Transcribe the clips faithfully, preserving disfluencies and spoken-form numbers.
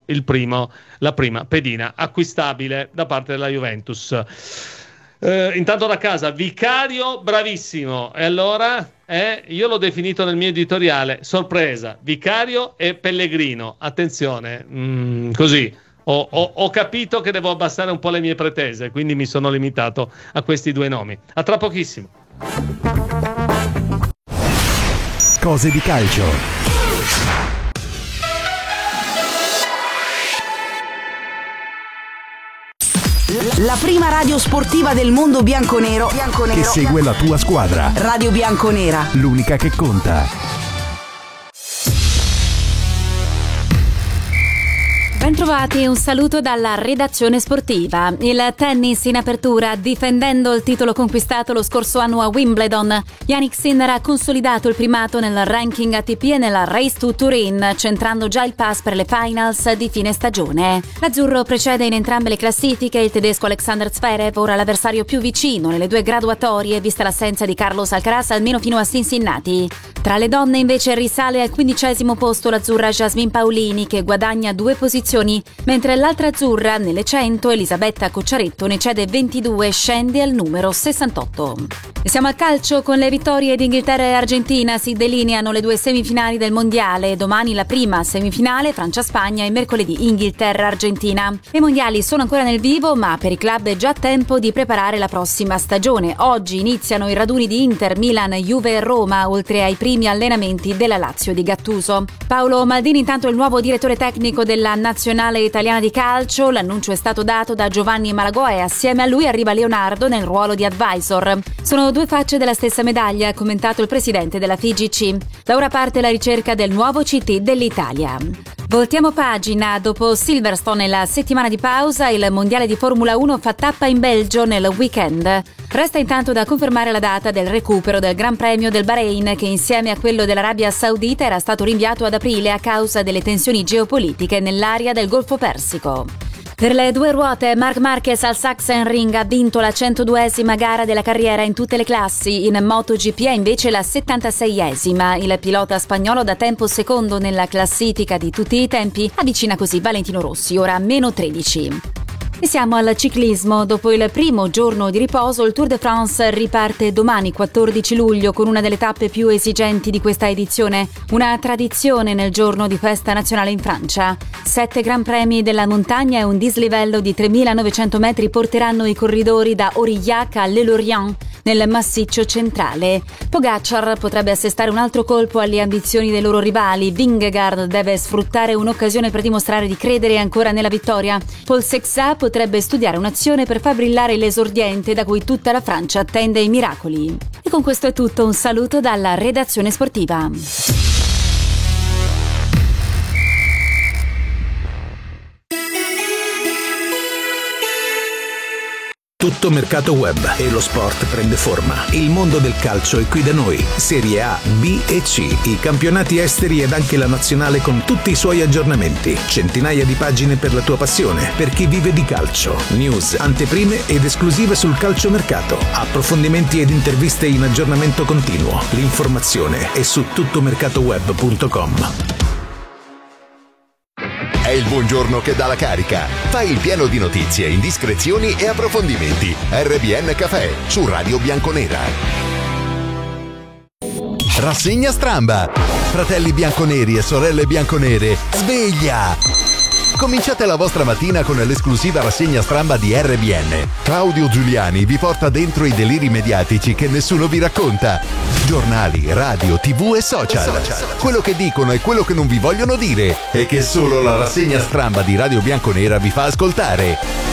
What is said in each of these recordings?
il primo, la prima pedina acquistabile da parte della Juventus. Eh, intanto da casa, Vicario bravissimo, e allora eh, io l'ho definito nel mio editoriale sorpresa, Vicario e Pellegrino, attenzione, mm, così ho, ho, ho capito che devo abbassare un po' le mie pretese, quindi mi sono limitato a questi due nomi. A tra pochissimo. Cose di calcio. La prima radio sportiva del mondo bianconero, bianconero che segue la tua squadra. Radio Bianconera, l'unica che conta. Bentrovati, un saluto dalla redazione sportiva. Il tennis in apertura, difendendo il titolo conquistato lo scorso anno a Wimbledon. Jannik Sinner ha consolidato il primato nel ranking A T P e nella Race to Turin, centrando già il pass per le finals di fine stagione. L'azzurro precede in entrambe le classifiche il tedesco Alexander Zverev, ora l'avversario più vicino nelle due graduatorie, vista l'assenza di Carlos Alcaraz almeno fino a Cincinnati. Tra le donne invece risale al quindicesimo posto l'azzurra Jasmine Paolini, che guadagna due posizioni, mentre l'altra azzurra, nelle cento, Elisabetta Cocciaretto, ne cede ventidue e scende al numero sessantotto. E siamo al calcio con le vittorie di Inghilterra e Argentina. Si delineano le due semifinali del mondiale. Domani la prima semifinale, Francia-Spagna, e mercoledì Inghilterra-Argentina. I mondiali sono ancora nel vivo, ma per i club è già tempo di preparare la prossima stagione. Oggi iniziano i raduni di Inter, Milan, Juve e Roma, oltre ai primi allenamenti della Lazio di Gattuso. Paolo Maldini intanto è il nuovo direttore tecnico della nazionale italiana di calcio. L'annuncio è stato dato da Giovanni Malagò e assieme a lui arriva Leonardo nel ruolo di advisor. Sono due facce della stessa medaglia, ha commentato il presidente della F I G C. Da ora parte la ricerca del nuovo C T dell'Italia. Voltiamo pagina. Dopo Silverstone e la settimana di pausa, il mondiale di Formula uno fa tappa in Belgio nel weekend. Resta intanto da confermare la data del recupero del Gran Premio del Bahrain, che insieme a quello dell'Arabia Saudita era stato rinviato ad aprile a causa delle tensioni geopolitiche nell'area del Golfo Persico. Per le due ruote, Marc Marquez al Sachsenring ha vinto la centoduesima gara della carriera in tutte le classi. In MotoGP è invece la settantaseiesima. Il pilota spagnolo, da tempo secondo nella classifica di tutti i tempi, avvicina così Valentino Rossi, ora a meno tredici. E siamo al ciclismo. Dopo il primo giorno di riposo, il Tour de France riparte domani quattordici luglio con una delle tappe più esigenti di questa edizione, una tradizione nel giorno di festa nazionale in Francia. Sette gran premi della montagna e un dislivello di tremilanovecento metri porteranno i corridori da Aurillac a Le Lorient, nel massiccio centrale. Pogacar potrebbe assestare un altro colpo alle ambizioni dei loro rivali. Vingegaard deve sfruttare un'occasione per dimostrare di credere ancora nella vittoria. Paul Sexat potrebbe studiare un'azione per far brillare l'esordiente da cui tutta la Francia attende i miracoli. E con questo è tutto, un saluto dalla redazione sportiva. Tutto mercato web e lo sport prende forma. Il mondo del calcio è qui da noi. Serie A, B e C, i campionati esteri ed anche la nazionale con tutti i suoi aggiornamenti. Centinaia di pagine per la tua passione, per chi vive di calcio. News, anteprime ed esclusive sul calciomercato. Approfondimenti ed interviste in aggiornamento continuo. L'informazione è su tuttomercatoweb punto com. È il buongiorno che dà la carica. Fai il pieno di notizie, indiscrezioni e approfondimenti. R B N Café su Radio Bianconera. Rassegna Stramba. Fratelli bianconeri e sorelle bianconere, sveglia! Cominciate la vostra mattina con l'esclusiva rassegna stramba di R B N. Claudio Giuliani vi porta dentro i deliri mediatici che nessuno vi racconta. Giornali, radio, tv e social. Quello che dicono e quello che non vi vogliono dire e che solo la rassegna stramba di Radio Bianconera vi fa ascoltare.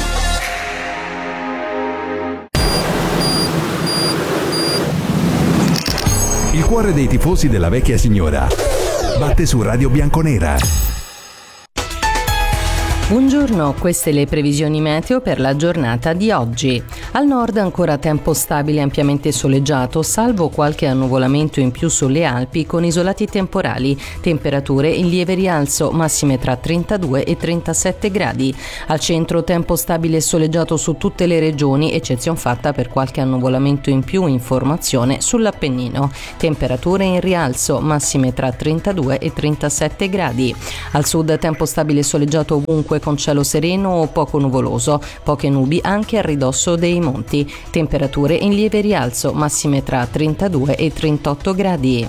Il cuore dei tifosi della vecchia signora batte su Radio Bianconera. Buongiorno, queste le previsioni meteo per la giornata di oggi. Al nord ancora tempo stabile e ampiamente soleggiato, salvo qualche annuvolamento in più sulle Alpi con isolati temporali. Temperature in lieve rialzo, massime tra trentadue e trentasette gradi. Al centro tempo stabile e soleggiato su tutte le regioni, eccezion fatta per qualche annuvolamento in più in formazione sull'Appennino. Temperature in rialzo, massime tra trentadue e trentasette gradi. Al sud tempo stabile e soleggiato ovunque con cielo sereno o poco nuvoloso, poche nubi anche a ridosso dei monti. Temperature in lieve rialzo, massime tra trentadue e trentotto gradi.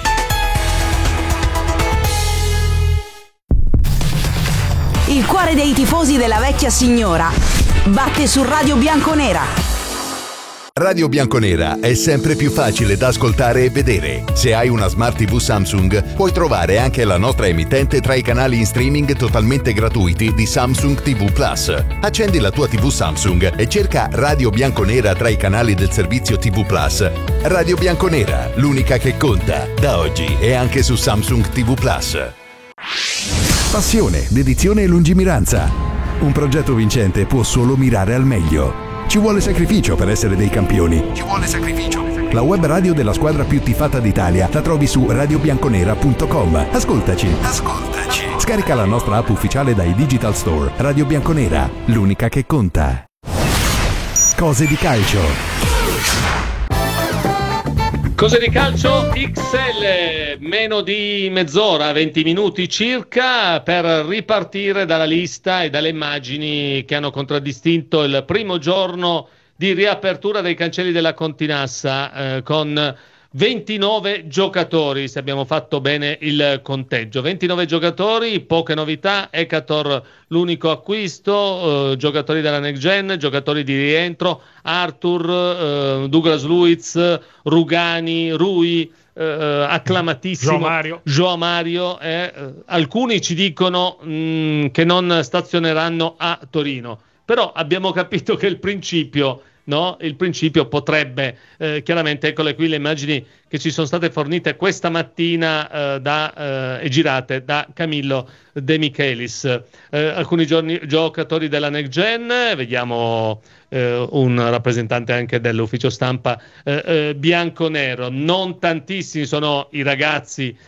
Il cuore dei tifosi della vecchia signora batte su Radio Bianconera. Radio Bianconera è sempre più facile da ascoltare e vedere. Se hai una Smart tivù Samsung, puoi trovare anche la nostra emittente tra i canali in streaming totalmente gratuiti di Samsung ti vu Plus. Accendi la tua tivù Samsung e cerca Radio Bianconera tra i canali del servizio ti vu Plus. Radio Bianconera, l'unica che conta, da oggi e anche su Samsung ti vu Plus. Passione, dedizione e lungimiranza. Un progetto vincente può solo mirare al meglio. Ci vuole sacrificio per essere dei campioni. Ci vuole sacrificio. La web radio della squadra più tifata d'Italia la trovi su radio bianconera punto com. Ascoltaci. Ascoltaci. Scarica la nostra app ufficiale dai Digital Store. Radio Bianconera, l'unica che conta. Cose di calcio. Cose di calcio X L, meno di mezz'ora, venti minuti circa per ripartire dalla lista e dalle immagini che hanno contraddistinto il primo giorno di riapertura dei cancelli della Continassa, eh, con ventinove giocatori, se abbiamo fatto bene il conteggio. ventinove giocatori, poche novità, Ekator l'unico acquisto, eh, giocatori della Next Gen, giocatori di rientro, Arthur, eh, Douglas Luiz, Rugani, Rui, eh, acclamatissimo João Mario, João Mario eh, alcuni ci dicono mh, che non stazioneranno a Torino, però abbiamo capito che il principio No, il principio potrebbe, eh, chiaramente, eccole qui le immagini che ci sono state fornite questa mattina eh, da, eh, e girate da Camillo De Michelis. Eh, alcuni giorni, giocatori della Next Gen, vediamo eh, un rappresentante anche dell'ufficio stampa eh, eh, bianconero, non tantissimi sono i ragazzi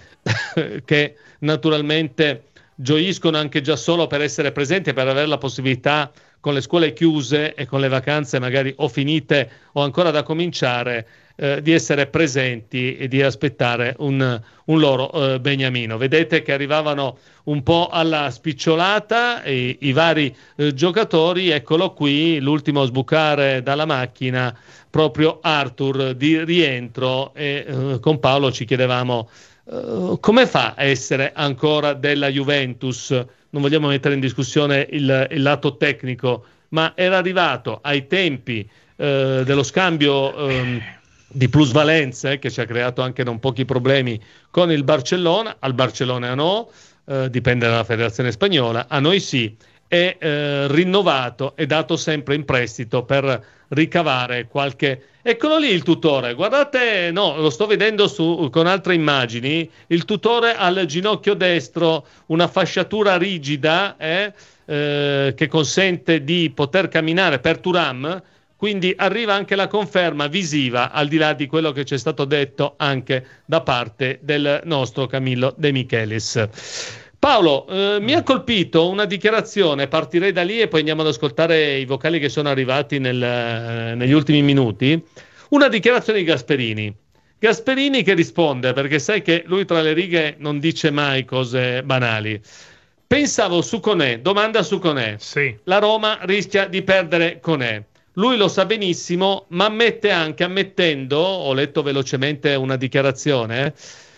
che naturalmente gioiscono anche già solo per essere presenti e per avere la possibilità, con le scuole chiuse e con le vacanze magari o finite o ancora da cominciare, eh, di essere presenti e di aspettare un, un loro eh, beniamino. Vedete che arrivavano un po' alla spicciolata i, i vari eh, giocatori. Eccolo qui, l'ultimo a sbucare dalla macchina, proprio Arthur di rientro, e eh, con Paolo ci chiedevamo uh, come fa a essere ancora della Juventus. Non vogliamo mettere in discussione il, il lato tecnico, ma era arrivato ai tempi eh, dello scambio eh, di plusvalenze, che ci ha creato anche non pochi problemi con il Barcellona. Al Barcellona no, eh, dipende dalla federazione spagnola, a noi sì, è eh, rinnovato e dato sempre in prestito per ricavare qualche... Eccolo lì il tutore, guardate, no, lo sto vedendo su, con altre immagini, il tutore al ginocchio destro, una fasciatura rigida eh, eh, che consente di poter camminare per Thuram, quindi arriva anche la conferma visiva, al di là di quello che c'è stato detto anche da parte del nostro Camillo De Michelis. Paolo, eh, mi ha colpito una dichiarazione, partirei da lì e poi andiamo ad ascoltare i vocali che sono arrivati nel, eh, negli ultimi minuti. Una dichiarazione di Gasperini. Gasperini che risponde, perché sai che lui tra le righe non dice mai cose banali. Pensavo su Koné, domanda su Koné. Sì. La Roma rischia di perdere Koné. Lui lo sa benissimo, ma ammette anche, ammettendo, ho letto velocemente una dichiarazione,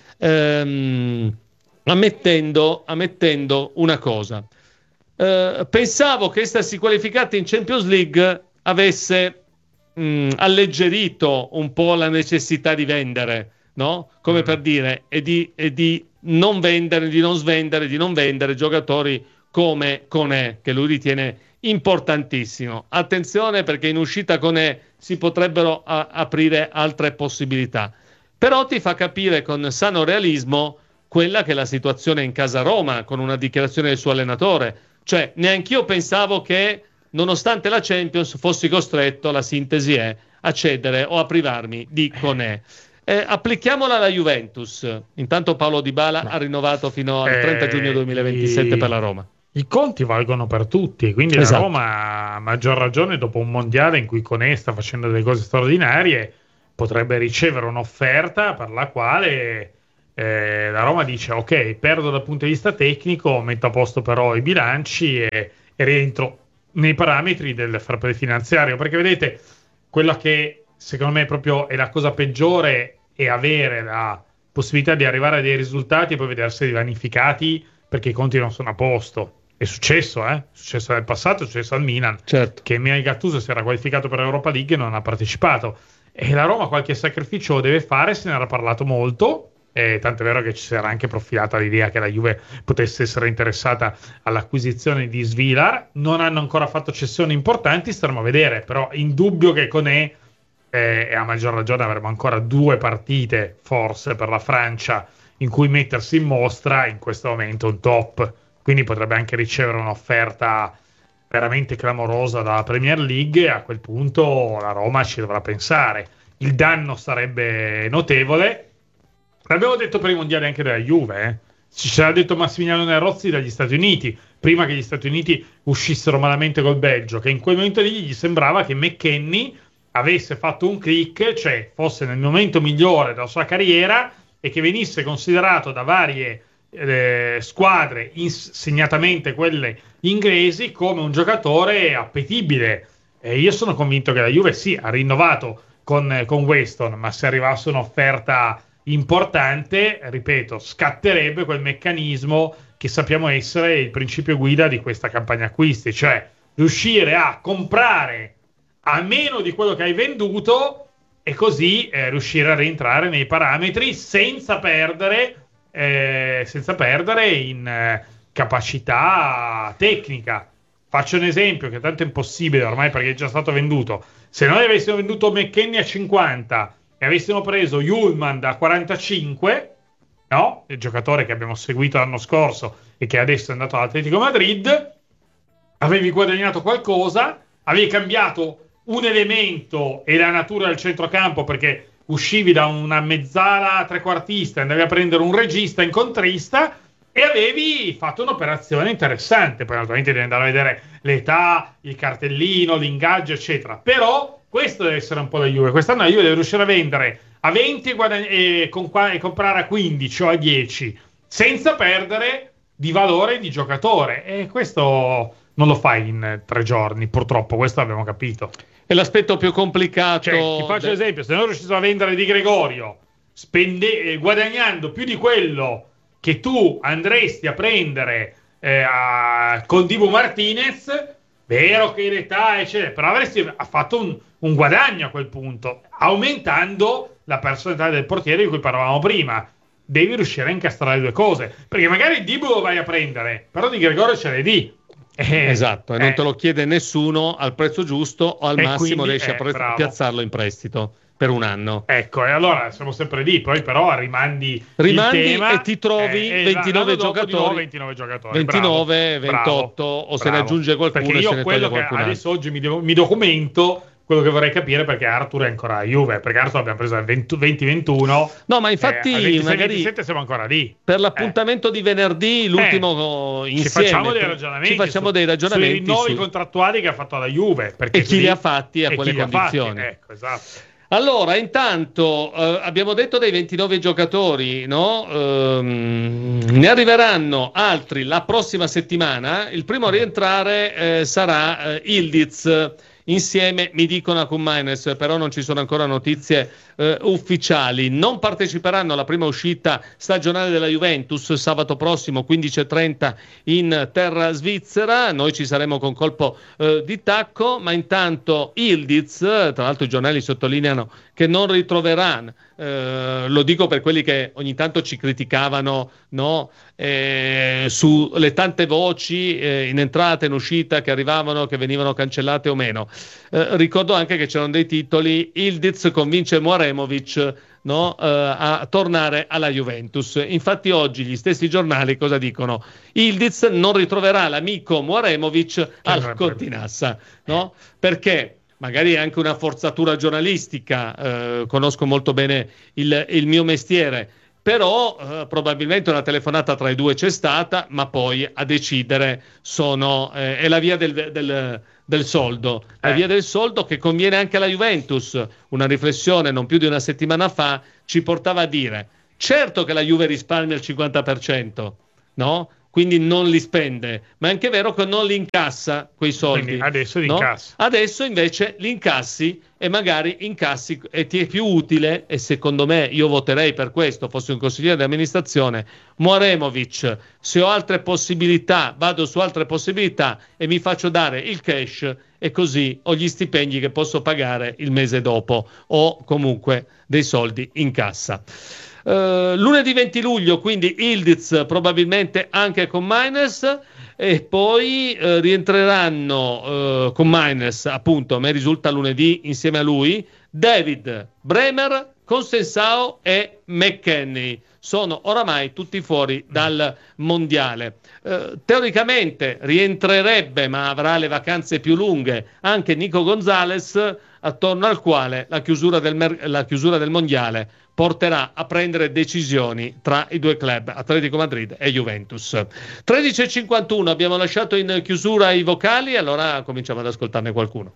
ehm, Ammettendo, ammettendo una cosa, eh, pensavo che essersi qualificati in Champions League avesse mh, alleggerito un po' la necessità di vendere, no? Come per dire, e di, e di non vendere, di non svendere, di non vendere giocatori come Koné, che lui ritiene importantissimo. Attenzione, perché in uscita Koné si potrebbero a- aprire altre possibilità, però ti fa capire con sano realismo quella che è la situazione in casa Roma, con una dichiarazione del suo allenatore. Cioè, neanch'io pensavo che, nonostante la Champions, fossi costretto, la sintesi è, a cedere o a privarmi di Koné. Eh, applichiamola alla Juventus. Intanto Paolo Dybala ha rinnovato fino al trenta giugno duemilaventisette i, per la Roma. I conti valgono per tutti, quindi esatto. La Roma, a maggior ragione, dopo un mondiale in cui Koné sta facendo delle cose straordinarie, potrebbe ricevere un'offerta per la quale eh, la Roma dice: ok, perdo dal punto di vista tecnico, metto a posto però i bilanci e, e rientro nei parametri del fair play finanziario, perché vedete, quella che secondo me proprio è la cosa peggiore è avere la possibilità di arrivare a dei risultati e poi vedersi vanificati perché i conti non sono a posto. È successo, eh? È successo nel passato, è successo al Milan, certo. Che Milan Gattuso si era qualificato per l'Europa League e non ha partecipato. E la Roma qualche sacrificio lo deve fare, se ne era parlato molto, e tant'è vero che ci si era anche profilata l'idea che la Juve potesse essere interessata all'acquisizione di Svilar. Non hanno ancora fatto cessioni importanti, staremo a vedere, però è indubbio che Koné, eh, e a maggior ragione avremo ancora due partite forse per la Francia in cui mettersi in mostra, in questo momento un top, quindi potrebbe anche ricevere un'offerta veramente clamorosa dalla Premier League, e a quel punto la Roma ci dovrà pensare. Il danno sarebbe notevole. L'abbiamo detto per i mondiali anche della Juve, eh? Ci c'era detto Massimiliano Nerozzi dagli Stati Uniti, prima che gli Stati Uniti uscissero malamente col Belgio, che in quel momento lì gli sembrava che McKennie avesse fatto un click, cioè fosse nel momento migliore della sua carriera e che venisse considerato da varie eh, squadre, in, segnatamente quelle inglesi, come un giocatore appetibile. E io sono convinto che la Juve sì, ha rinnovato con, con Weston, ma se arrivasse un'offerta importante, ripeto, scatterebbe quel meccanismo che sappiamo essere il principio guida di questa campagna acquisti, cioè riuscire a comprare a meno di quello che hai venduto e così eh, riuscire a rientrare nei parametri senza perdere eh, senza perdere in eh, capacità tecnica. Faccio un esempio che tanto è impossibile ormai perché è già stato venduto. Se noi avessimo venduto McKennie a cinquanta e avessimo preso Hjulmand a quarantacinque, no? Il giocatore che abbiamo seguito l'anno scorso e che adesso è andato all'Atletico Madrid, avevi guadagnato qualcosa, avevi cambiato un elemento e la natura del centrocampo, perché uscivi da una mezzala trequartista e andavi a prendere un regista incontrista e avevi fatto un'operazione interessante. Poi naturalmente devi andare a vedere l'età, il cartellino, l'ingaggio eccetera, però questo deve essere un po' la Juve. Quest'anno la Juve deve riuscire a vendere a venti e, guadagn- e, con- e comprare a quindici o a dieci senza perdere di valore di giocatore, e questo non lo fai in tre giorni, purtroppo, questo abbiamo capito. È l'aspetto più complicato. Cioè, ti faccio de- esempio, se non riuscissimo a vendere Di Gregorio spende- eh, guadagnando più di quello che tu andresti a prendere eh, a- con Dibu Martinez, vero che l'età eccetera, però avresti fatto un, un guadagno a quel punto, aumentando la personalità del portiere di cui parlavamo prima. Devi riuscire a incastrare le due cose, perché magari Dibu lo vai a prendere, però Di Gregorio ce l'hai lì. Eh, esatto, e eh. non te lo chiede nessuno al prezzo giusto, o al e massimo quindi, riesci eh, a pre- bravo. piazzarlo in prestito per un anno. Ecco, e allora siamo sempre lì, poi però rimandi, rimandi il tema, e ti trovi eh, ventinove dopo giocatori, di nuovo ventinove giocatori, ventinove, bravo, ventotto bravo, o se bravo. ne aggiunge qualcuno, perché e io se ne quello toglie che qualcun adesso altro. oggi mi, devo, mi documento quello che vorrei capire, perché Arthur è ancora a Juve, perché Arthur abbiamo preso al venti ventuno, no, ma infatti eh, al ventisei magari ventisette siamo ancora lì per l'appuntamento eh. di venerdì, l'ultimo eh. insieme, ci facciamo dei ragionamenti, ci facciamo su, dei ragionamenti sui rinnovi su... contrattuali che ha fatto la Juve, perché e chi lì, li ha fatti a e quelle condizioni. Ecco, esatto. Allora, intanto eh, abbiamo detto dei ventinove giocatori, no? Ehm, ne arriveranno altri la prossima settimana. Il primo a rientrare eh, sarà eh, Ildiz, insieme mi dicono a Koumainis, però non ci sono ancora notizie eh, ufficiali. Non parteciperanno alla prima uscita stagionale della Juventus sabato prossimo quindici e trenta in terra svizzera. Noi ci saremo con colpo eh, di tacco, ma intanto Ildiz, tra l'altro i giornali sottolineano che non ritroveranno, eh, lo dico per quelli che ogni tanto ci criticavano, no? Eh, sulle tante voci eh, in entrata e in uscita che arrivavano, che venivano cancellate o meno. Eh, ricordo anche che c'erano dei titoli: Ildiz convince Muaremovic no, eh, a tornare alla Juventus. Infatti oggi gli stessi giornali cosa dicono? Ildiz non ritroverà l'amico Muaremovic al Continassa, no? Perché magari è anche una forzatura giornalistica, eh, conosco molto bene il, il mio mestiere, però eh, probabilmente una telefonata tra i due c'è stata, ma poi a decidere sono, eh, è la via del, del, del soldo, la eh. via del soldo che conviene anche alla Juventus. Una riflessione non più di una settimana fa ci portava a dire: certo che la Juve risparmia il cinquanta per cento, no? Quindi non li spende, ma è anche vero che non li incassa quei soldi. Quindi adesso li no? incassa. Adesso invece li incassi e magari incassi e ti è più utile, e secondo me io voterei per questo, fossi un consigliere di amministrazione, Muaremovic, se ho altre possibilità vado su altre possibilità e mi faccio dare il cash, e così ho gli stipendi che posso pagare il mese dopo, o comunque dei soldi in cassa. Uh, lunedì venti luglio quindi Ildiz probabilmente anche con Mainers, e poi uh, rientreranno uh, con Mainers, appunto a me risulta lunedì, insieme a lui David, Bremer, Consensao e McKennie. Sono oramai tutti fuori dal mondiale. Uh, teoricamente rientrerebbe, ma avrà le vacanze più lunghe, anche Nico Gonzalez, attorno al quale la chiusura del, mer- la chiusura del mondiale porterà a prendere decisioni tra i due club, Atletico Madrid e Juventus. tredici e cinquantuno, abbiamo lasciato in chiusura i vocali, allora cominciamo ad ascoltarne qualcuno.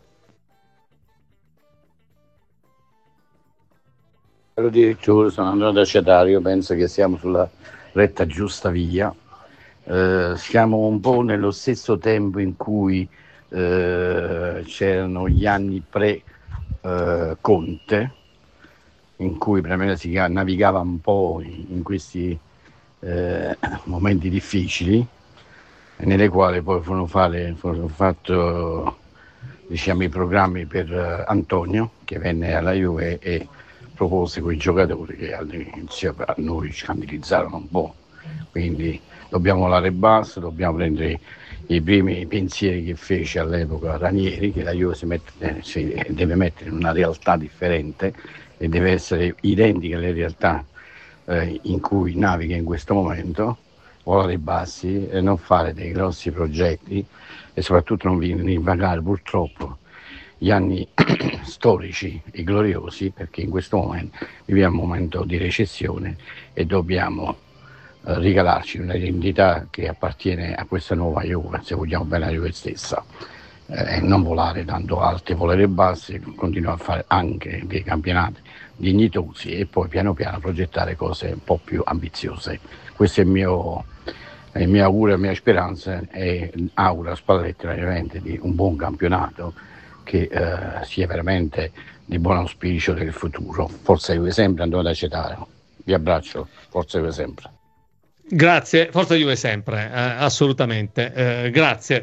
Caro direttore, sono Antonio da Cetario, penso che siamo sulla retta giusta via. Eh, siamo un po' nello stesso tempo in cui eh, c'erano gli anni pre-Conte, eh, in cui veramente si navigava un po' in questi eh, momenti difficili, nelle quali poi furono fare, furono fatto, diciamo, i programmi per uh, Antonio, che venne alla Juve e propose quei giocatori che all'inizio a noi ci scandalizzarono un po'. Quindi dobbiamo volare basso, dobbiamo prendere i primi pensieri che fece all'epoca Ranieri, che la Juve si, mette, si deve mettere in una realtà differente e deve essere identica alle realtà eh, in cui naviga in questo momento, volare bassi e non fare dei grossi progetti, e soprattutto non invagare purtroppo gli anni storici e gloriosi, perché in questo momento viviamo un momento di recessione e dobbiamo eh, ricalarci un'identità che appartiene a questa nuova Juve, se vogliamo bene la Juve stessa. Eh, non volare tanto alti, volare bassi, continuare a fare anche dei campionati dignitosi e poi piano piano progettare cose un po' più ambiziose. Questo è il mio, è il mio augurio, la mia speranza, e auguro a Spalletti veramente di un buon campionato che eh, sia veramente di buon auspicio del futuro. Forza Juve sempre, Antonio da Cetario. Vi abbraccio, forza Juve sempre. Grazie, forza Juve sempre, eh, assolutamente, eh, grazie.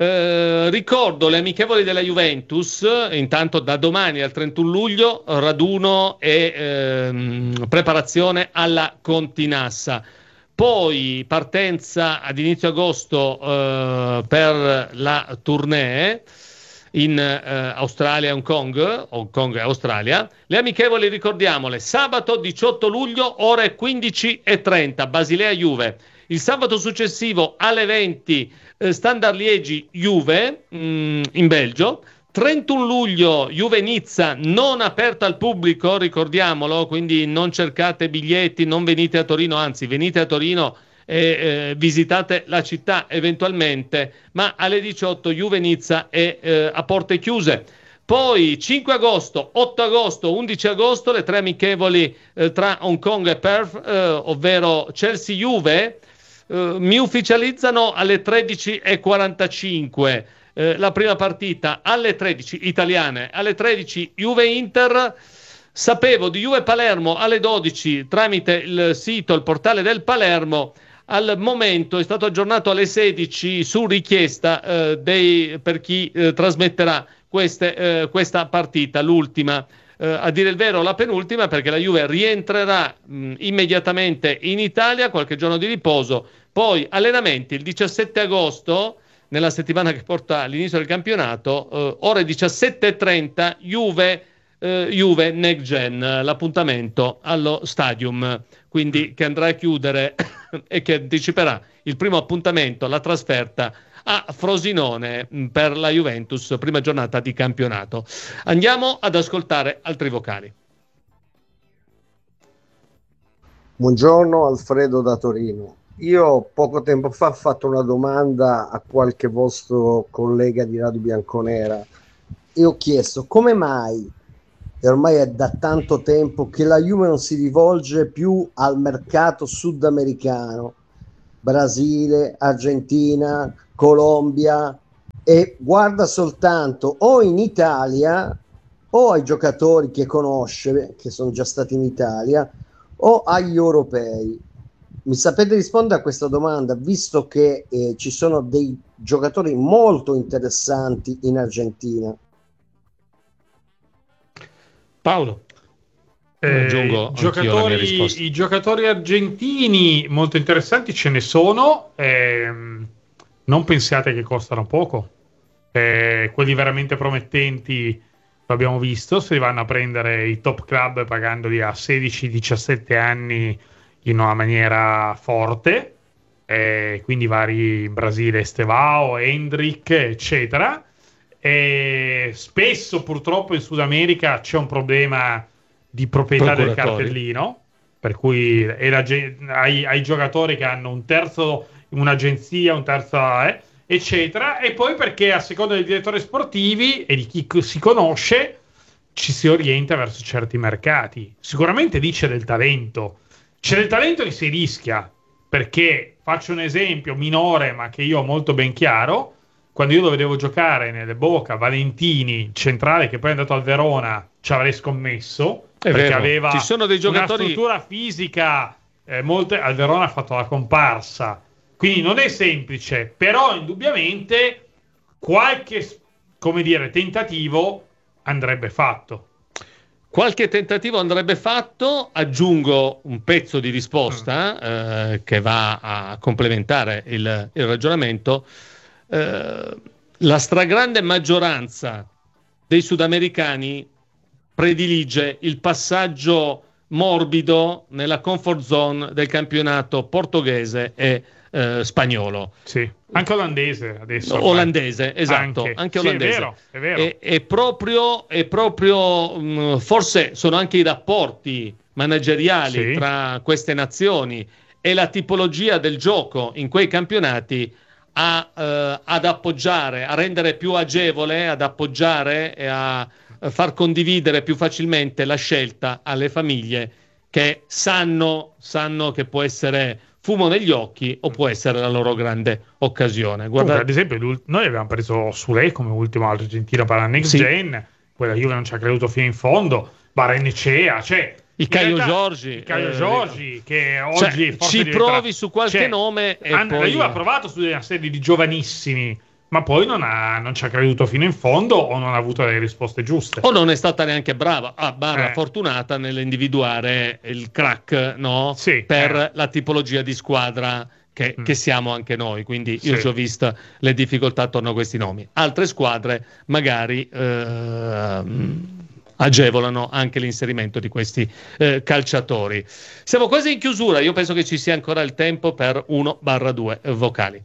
Eh, ricordo le amichevoli della Juventus, intanto da domani al trentuno luglio, raduno e ehm, preparazione alla Continassa. Poi partenza ad inizio agosto eh, per la tournée in eh, Australia, Hong Kong, Hong Kong e Australia. Le amichevoli, ricordiamole, sabato diciotto luglio ore quindici e trenta, Basilea Juve. Il sabato successivo alle venti eh, Standard Liegi Juve mh, in Belgio. trentuno luglio Juve Nizza, non aperta al pubblico, ricordiamolo, quindi non cercate biglietti, non venite a Torino, anzi venite a Torino e eh, visitate la città eventualmente, ma alle diciotto Juve Nizza è eh, a porte chiuse. Poi cinque agosto, otto agosto, undici agosto le tre amichevoli eh, tra Hong Kong e Perth, eh, ovvero Chelsea Juve, eh, mi ufficializzano alle tredici e quarantacinque. Eh, la prima partita alle tredici italiane, alle tredici Juve Inter. Sapevo di Juve Palermo alle dodici tramite il sito, il portale del Palermo. Al momento è stato aggiornato alle sedici su richiesta eh, dei, per chi eh, trasmetterà queste, eh, questa partita, l'ultima, eh, a dire il vero la penultima, perché la Juve rientrerà mh, immediatamente in Italia, qualche giorno di riposo, poi allenamenti il diciassette agosto, nella settimana che porta all'inizio del campionato, eh, ore diciassette e trenta, Juve eh, Juve Next Gen, l'appuntamento allo Stadium, quindi che andrà a chiudere e che anticiperà il primo appuntamento, la trasferta a Frosinone per la Juventus, prima giornata di campionato. Andiamo ad ascoltare altri vocali. Buongiorno, Alfredo da Torino. Io poco tempo fa ho fatto una domanda a qualche vostro collega di Radio Bianconera e ho chiesto come mai, e ormai è da tanto tempo, che la Juve non si rivolge più al mercato sudamericano, Brasile, Argentina, Colombia, e guarda soltanto o in Italia o ai giocatori che conosce, che sono già stati in Italia, o agli europei. Mi sapete rispondere a questa domanda, visto che eh, ci sono dei giocatori molto interessanti in Argentina? Paolo. Eh, aggiungo giocatori, i giocatori argentini molto interessanti ce ne sono, ehm, non pensiate che costano poco, eh, quelli veramente promettenti lo abbiamo visto, si vanno a prendere i top club pagandoli a sedici diciassette anni in una maniera forte, eh, quindi vari in Brasile Estevao, Hendrick eccetera, e spesso purtroppo in Sud America c'è un problema di proprietà del cartellino, per cui è la, ai, ai giocatori che hanno un terzo, un'agenzia, un terzo eh, eccetera, e poi perché a seconda dei direttori sportivi e di chi si conosce ci si orienta verso certi mercati. Sicuramente lì c'è del talento, c'è del talento che si rischia, perché faccio un esempio minore ma che io ho molto ben chiaro: quando io lo vedevo giocare nelle Boca, Valentini centrale, che poi è andato al Verona, ci avrei scommesso, è perché vero. aveva Ci sono dei giocatori... una struttura fisica eh, molte... al Verona ha fatto la comparsa, quindi non è semplice, però indubbiamente qualche, come dire, tentativo andrebbe fatto. Qualche tentativo andrebbe fatto. Aggiungo un pezzo di risposta mm. eh, che va a complementare il, il ragionamento. Eh, la stragrande maggioranza dei sudamericani predilige il passaggio morbido nella comfort zone del campionato portoghese e eh, spagnolo. Sì, anche olandese adesso. No, olandese, esatto, anche, anche olandese. Sì, è vero, è vero. E, e proprio, e proprio mh, forse sono anche i rapporti manageriali sì. tra queste nazioni e la tipologia del gioco in quei campionati a, eh, ad appoggiare, a rendere più agevole, ad appoggiare e a far condividere più facilmente la scelta alle famiglie che sanno, sanno che può essere fumo negli occhi o può essere la loro grande occasione. Guarda... Comunque, ad esempio, noi abbiamo preso Sule come ultimo argentino per la Next sì. Gen, quella Juve non ci ha creduto fino in fondo, Barenecea, cioè il Caio Giorgi, il Caio eh, Giorgi che oggi cioè, forse ci diventerà... provi su qualche cioè, nome e an- poi... la Juve ha provato su una serie di giovanissimi, ma poi non, ha, non ci ha creduto fino in fondo o non ha avuto le risposte giuste. O non è stata neanche brava, ah, barra eh. fortunata nell'individuare il crack, no? Sì, per eh. la tipologia di squadra che, mm. che siamo anche noi. Quindi io sì. ci ho visto le difficoltà attorno a questi nomi. Altre squadre magari eh, agevolano anche l'inserimento di questi eh, calciatori. Siamo quasi in chiusura, io penso che ci sia ancora il tempo per uno barra due vocali.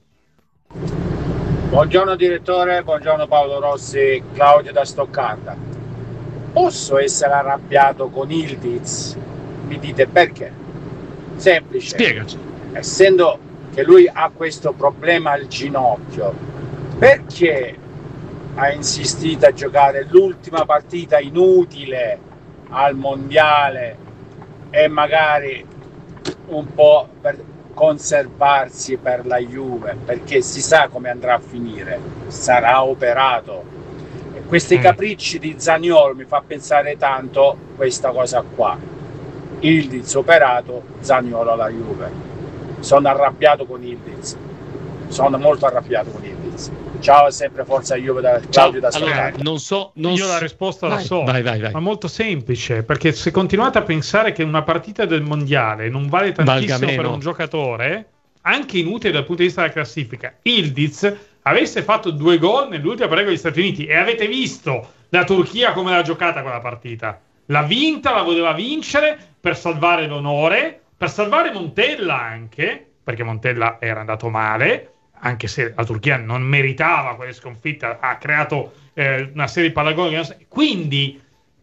Buongiorno direttore, buongiorno Paolo Rossi, Claudio da Stoccarda. Posso essere arrabbiato con Ildiz? Mi dite perché? Semplice. Spiegaci. Essendo che lui ha questo problema al ginocchio, perché ha insistito a giocare l'ultima partita inutile al mondiale e magari un po' per conservarsi per la Juve, perché si sa come andrà a finire, sarà operato. E questi mm. capricci di Zaniolo mi fa pensare tanto questa cosa qua: Ildiz operato, Zaniolo alla Juve. Sono arrabbiato con Ildiz, sono molto arrabbiato con Ildiz. Ciao, sempre forza Juve da Claudio da Stoccarda. Allora, non so, non io so... la risposta vai, la so, vai, vai, vai. ma molto semplice, perché se continuate a pensare che una partita del mondiale non vale tantissimo per un giocatore, anche inutile dal punto di vista della classifica, Ildiz avesse fatto due gol nell'ultima partita con gli Stati Uniti e avete visto la Turchia come l'ha giocata quella partita. L'ha vinta, la voleva vincere per salvare l'onore, per salvare Montella anche, perché Montella era andato male, anche se la Turchia non meritava quelle sconfitte, ha creato eh, una serie di pallagoni. Quindi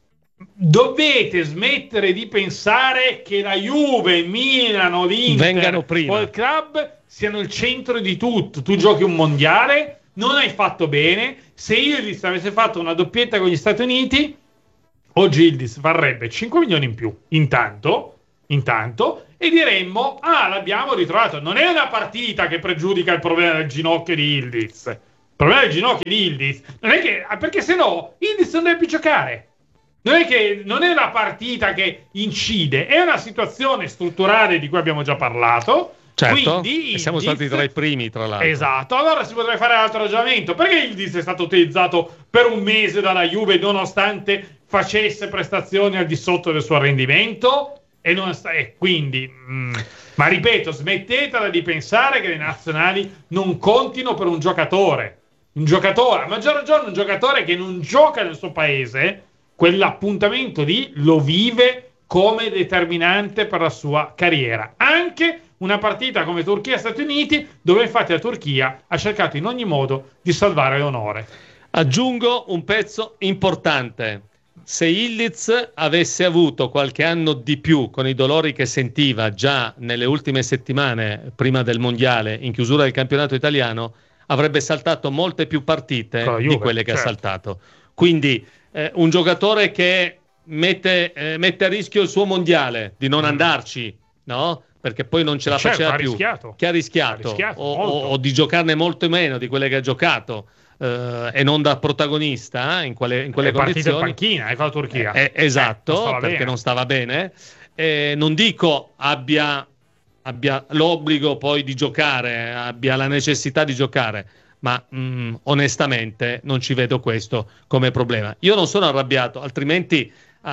dovete smettere di pensare che la Juve, Milano, l'Inter, vengano prima, il club siano il centro di tutto. Tu giochi un mondiale, non hai fatto bene. Se Yildiz avesse fatto una doppietta con gli Stati Uniti, oggi Yildiz varrebbe cinque milioni in più, intanto, intanto, e diremmo, ah, l'abbiamo ritrovato. Non è una partita che pregiudica il problema del ginocchio di Yildiz. Il problema del ginocchio di Yildiz non è che, perché se no Yildiz non deve più giocare. Non è che non è la partita che incide, è una situazione strutturale di cui abbiamo già parlato. Certo, quindi e siamo Yildiz, stati tra i primi, tra l'altro. Esatto, allora si potrebbe fare altro ragionamento. Perché Yildiz è stato utilizzato per un mese dalla Juve nonostante facesse prestazioni al di sotto del suo rendimento? E, non sta, e quindi, mh, ma ripeto, smettetela di pensare che le nazionali non contino per un giocatore. Un giocatore, a maggior ragione un giocatore che non gioca nel suo paese, quell'appuntamento lì lo vive come determinante per la sua carriera. Anche una partita come Turchia-Stati Uniti, dove infatti la Turchia ha cercato in ogni modo di salvare l'onore. Aggiungo un pezzo importante. Se Yildiz avesse avuto qualche anno di più con i dolori che sentiva già nelle ultime settimane prima del mondiale, in chiusura del campionato italiano, avrebbe saltato molte più partite Juve, di quelle che certo. ha saltato. Quindi eh, un giocatore che mette, eh, mette a rischio il suo mondiale di non mm. andarci, no? Perché poi non ce la certo, faceva ha più, rischiato. che ha rischiato, ha rischiato o, o, o di giocarne molto meno di quelle che ha giocato. Uh, e non da protagonista eh, in, quale, in quelle è condizioni. È partita in panchina, è con la Turchia. Eh, eh, esatto, eh, non perché bene. non stava bene. Eh, non dico abbia, abbia l'obbligo poi di giocare, abbia la necessità di giocare, ma mh, onestamente non ci vedo questo come problema. Io non sono arrabbiato, altrimenti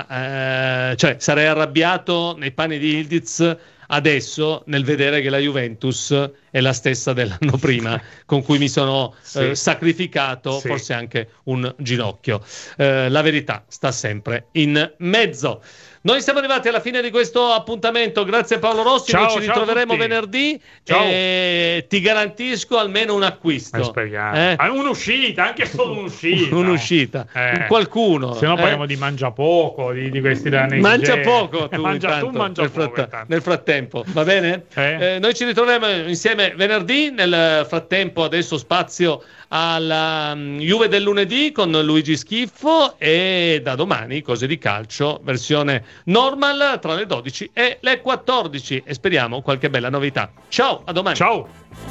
eh, cioè, sarei arrabbiato nei panni di Yildiz adesso nel vedere che la Juventus è la stessa dell'anno prima, con cui mi sono sì. eh, sacrificato sì. forse anche un ginocchio. Eh, la verità sta sempre in mezzo. Noi siamo arrivati alla fine di questo appuntamento, grazie Paolo Rossi, ciao, noi ci ritroveremo venerdì ciao. e ti garantisco almeno un acquisto. Eh? Ah, un'uscita, anche solo un'uscita. un'uscita, eh. un qualcuno. Se no eh? parliamo di mangia poco, di, di questi danni. Mangia poco tu, mangia, intanto, tu mangia nel, poco, fratt- nel frattempo, va bene? Eh? Eh, noi ci ritroveremo insieme venerdì, nel frattempo adesso spazio alla um, Juve del lunedì con Luigi Schiffo e da domani cose di calcio versione normal tra le dodici e le quattordici e speriamo qualche bella novità. Ciao, a domani. Ciao.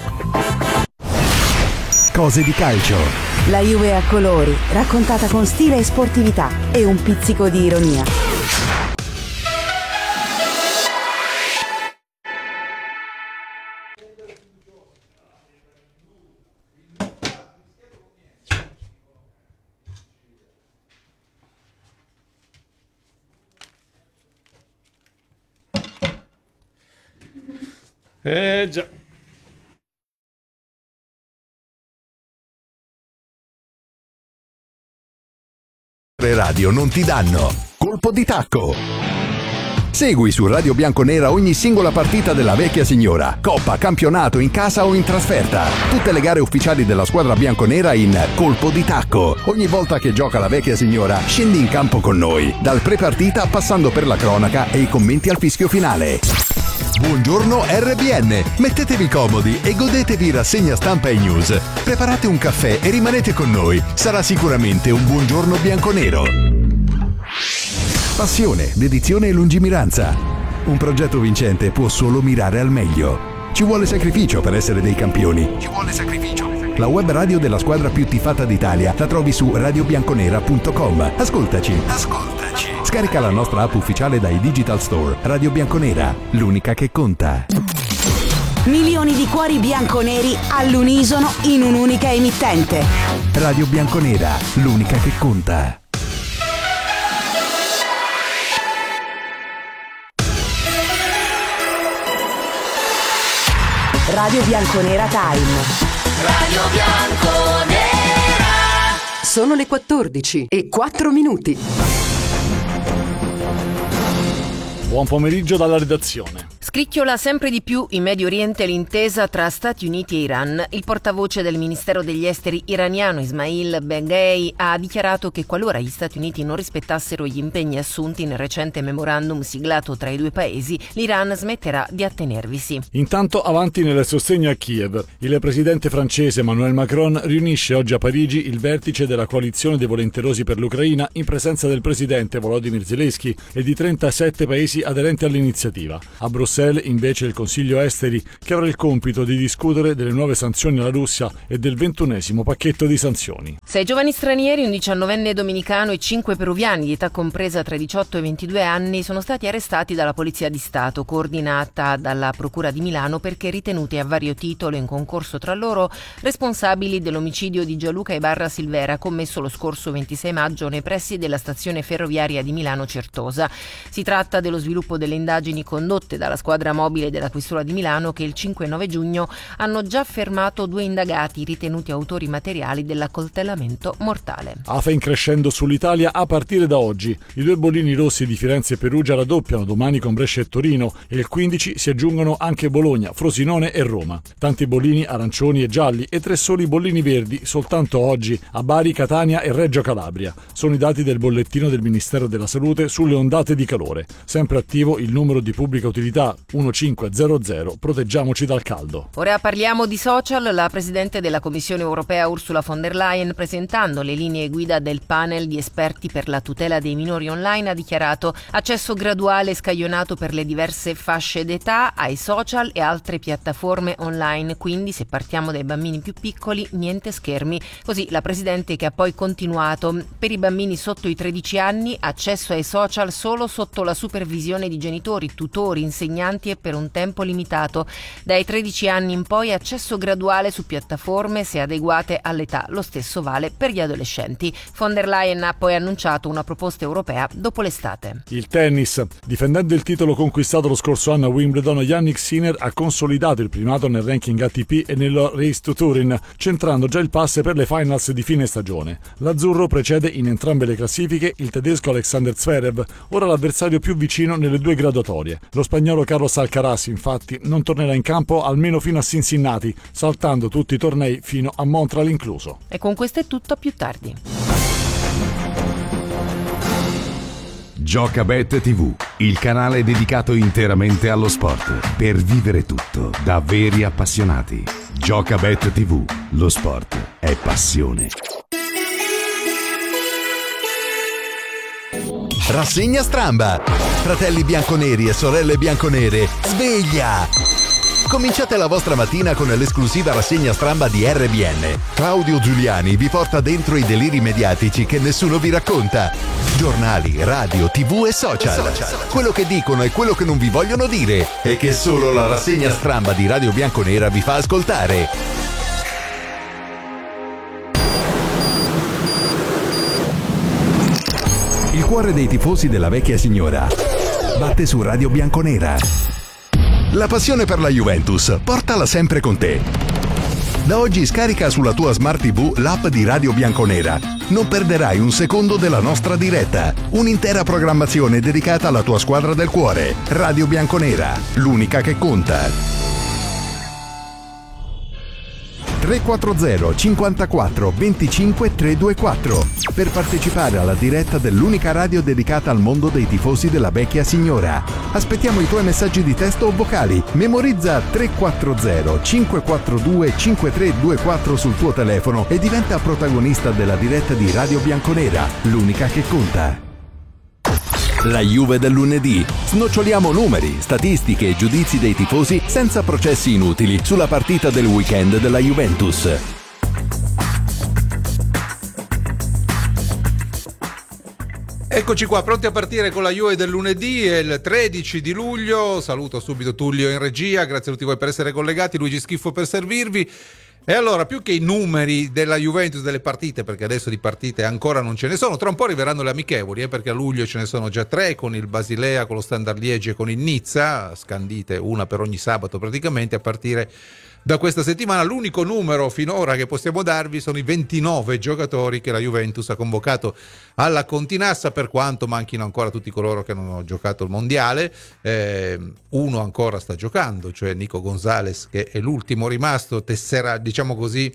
Cose di calcio. La Juve a colori, raccontata con stile e sportività e un pizzico di ironia. Eh già. Radio non ti danno colpo di tacco. Segui su Radio Bianconera ogni singola partita della vecchia signora, coppa, campionato, in casa o in trasferta. Tutte le gare ufficiali della squadra bianconera in colpo di tacco. Ogni volta che gioca la vecchia signora, scendi in campo con noi, dal pre-partita passando per la cronaca e i commenti al fischio finale. Buongiorno R B N, mettetevi comodi e godetevi rassegna stampa e news. Preparate un caffè e rimanete con noi, sarà sicuramente un buongiorno bianconero. Passione, dedizione e lungimiranza. Un progetto vincente può solo mirare al meglio. Ci vuole sacrificio per essere dei campioni. Ci vuole sacrificio. La web radio della squadra più tifata d'Italia la trovi su radio bianconera punto com. Ascoltaci. Ascoltaci. Scarica la nostra app ufficiale dai Digital Store. Radio Bianconera, l'unica che conta. Milioni di cuori bianconeri all'unisono in un'unica emittente. Radio Bianconera, l'unica che conta. Radio Bianconera Time. Radio Bianconera. Sono le quattordici e quattro minuti. Buon pomeriggio dalla redazione. Scricchiola sempre di più in Medio Oriente l'intesa tra Stati Uniti e Iran. Il portavoce del Ministero degli Esteri iraniano Ismail Beghei ha dichiarato che qualora gli Stati Uniti non rispettassero gli impegni assunti nel recente memorandum siglato tra i due paesi, l'Iran smetterà di attenervisi. Intanto avanti nel sostegno a Kiev. Il presidente francese Emmanuel Macron riunisce oggi a Parigi il vertice della coalizione dei volenterosi per l'Ucraina in presenza del presidente Volodymyr Zelensky e di trentasette paesi aderenti all'iniziativa. A Bruxelles invece il Consiglio Esteri, che avrà il compito di discutere delle nuove sanzioni alla Russia e del ventunesimo pacchetto di sanzioni. Sei giovani stranieri, un diciannovenne dominicano e cinque peruviani di età compresa tra i diciotto e i ventidue anni sono stati arrestati dalla Polizia di Stato, coordinata dalla Procura di Milano, perché ritenuti a vario titolo in concorso tra loro responsabili dell'omicidio di Gianluca Ibarra Silvera commesso lo scorso ventisei maggio nei pressi della stazione ferroviaria di Milano Certosa. Si tratta dello sviluppo delle indagini condotte dalla squadra mobile della Questura di Milano, che il cinque e nove giugno hanno già fermato due indagati ritenuti autori materiali dell'accoltellamento mortale. Afa in crescendo sull'Italia a partire da oggi. I due bollini rossi di Firenze e Perugia raddoppiano domani con Brescia e Torino e il quindici si aggiungono anche Bologna, Frosinone e Roma. Tanti bollini arancioni e gialli e tre soli bollini verdi soltanto oggi a Bari, Catania e Reggio Calabria. Sono i dati del bollettino del Ministero della Salute sulle ondate di calore. Sempre attivo il numero di pubblica utilità quindici proteggiamoci dal caldo. Ora parliamo di social. La Presidente della Commissione Europea Ursula von der Leyen, presentando le linee guida del panel di esperti per la tutela dei minori online, ha dichiarato accesso graduale e scaglionato per le diverse fasce d'età ai social e altre piattaforme online, quindi se partiamo dai bambini più piccoli niente schermi. Così la Presidente, che ha poi continuato: per i bambini sotto i tredici anni accesso ai social solo sotto la supervisione di genitori, tutori, insegnanti e per un tempo limitato. Dai tredici anni in poi accesso graduale su piattaforme se adeguate all'età. Lo stesso vale per gli adolescenti. Von der Leyen ha poi annunciato una proposta europea dopo l'estate. Il tennis. Difendendo il titolo conquistato lo scorso anno a Wimbledon, Jannik Sinner ha consolidato il primato nel ranking A T P e nello Race to Turin, centrando già il pass per le finals di fine stagione. L'azzurro precede in entrambe le classifiche il tedesco Alexander Zverev, ora l'avversario più vicino nelle due graduatorie. Lo spagnolo Carlos Alcaraz infatti non tornerà in campo almeno fino a Cincinnati, saltando tutti i tornei fino a Montreal incluso. E con questo è tutto, a più tardi. Giocabet tivù, il canale dedicato interamente allo sport, per vivere tutto da veri appassionati. Giocabet tivù, lo sport è passione. Rassegna stramba. Fratelli bianconeri e sorelle bianconere, sveglia! Cominciate la vostra mattina con l'esclusiva rassegna stramba di R B N. Claudio Giuliani vi porta dentro i deliri mediatici che nessuno vi racconta. Giornali, radio, tv e social. Quello che dicono e quello che non vi vogliono dire e che solo la rassegna stramba di Radio Bianconera vi fa ascoltare. Il cuore dei tifosi della vecchia signora batte su Radio Bianconera. La passione per la Juventus, portala sempre con te. Da oggi scarica sulla tua Smart tivù l'app di Radio Bianconera. Non perderai un secondo della nostra diretta. Un'intera programmazione dedicata alla tua squadra del cuore. Radio Bianconera, l'unica che conta. tre quattro zero cinquantaquattro venticinque trecentoventiquattro per partecipare alla diretta dell'unica radio dedicata al mondo dei tifosi della vecchia signora. Aspettiamo i tuoi messaggi di testo o vocali. Memorizza tre quattro zero cinque quattro due cinque tre due quattro sul tuo telefono e diventa protagonista della diretta di Radio Bianconera, l'unica che conta. La Juve del lunedì. Snoccioliamo numeri, statistiche e giudizi dei tifosi senza processi inutili sulla partita del weekend della Juventus. Eccoci qua, pronti a partire con la Juve del lunedì, è il tredici di luglio. Saluto subito Tullio in regia, grazie a tutti voi per essere collegati, Luigi Schiffo per servirvi. E allora, più che i numeri della Juventus delle partite, perché adesso di partite ancora non ce ne sono, tra un po' arriveranno le amichevoli, eh, perché a luglio ce ne sono già tre, con il Basilea, con lo Standard Liegi e con il Nizza, scandite una per ogni sabato praticamente, a partire da questa settimana. L'unico numero finora che possiamo darvi sono i ventinove giocatori che la Juventus ha convocato alla Continassa, per quanto manchino ancora tutti coloro che non hanno giocato il mondiale. Eh, uno ancora sta giocando, cioè Nico Gonzalez, che è l'ultimo rimasto, tessera, diciamo così,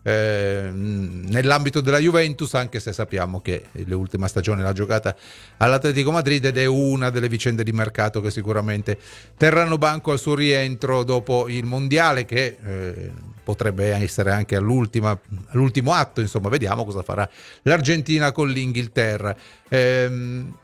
eh, nell'ambito della Juventus, anche se sappiamo che l'ultima stagione l'ha giocata all'Atletico Madrid ed è una delle vicende di mercato che sicuramente terranno banco al suo rientro dopo il mondiale, che eh, potrebbe essere anche all'ultima, all'ultimo atto. Insomma, vediamo cosa farà l'Argentina con l'Inghilterra. Ehm,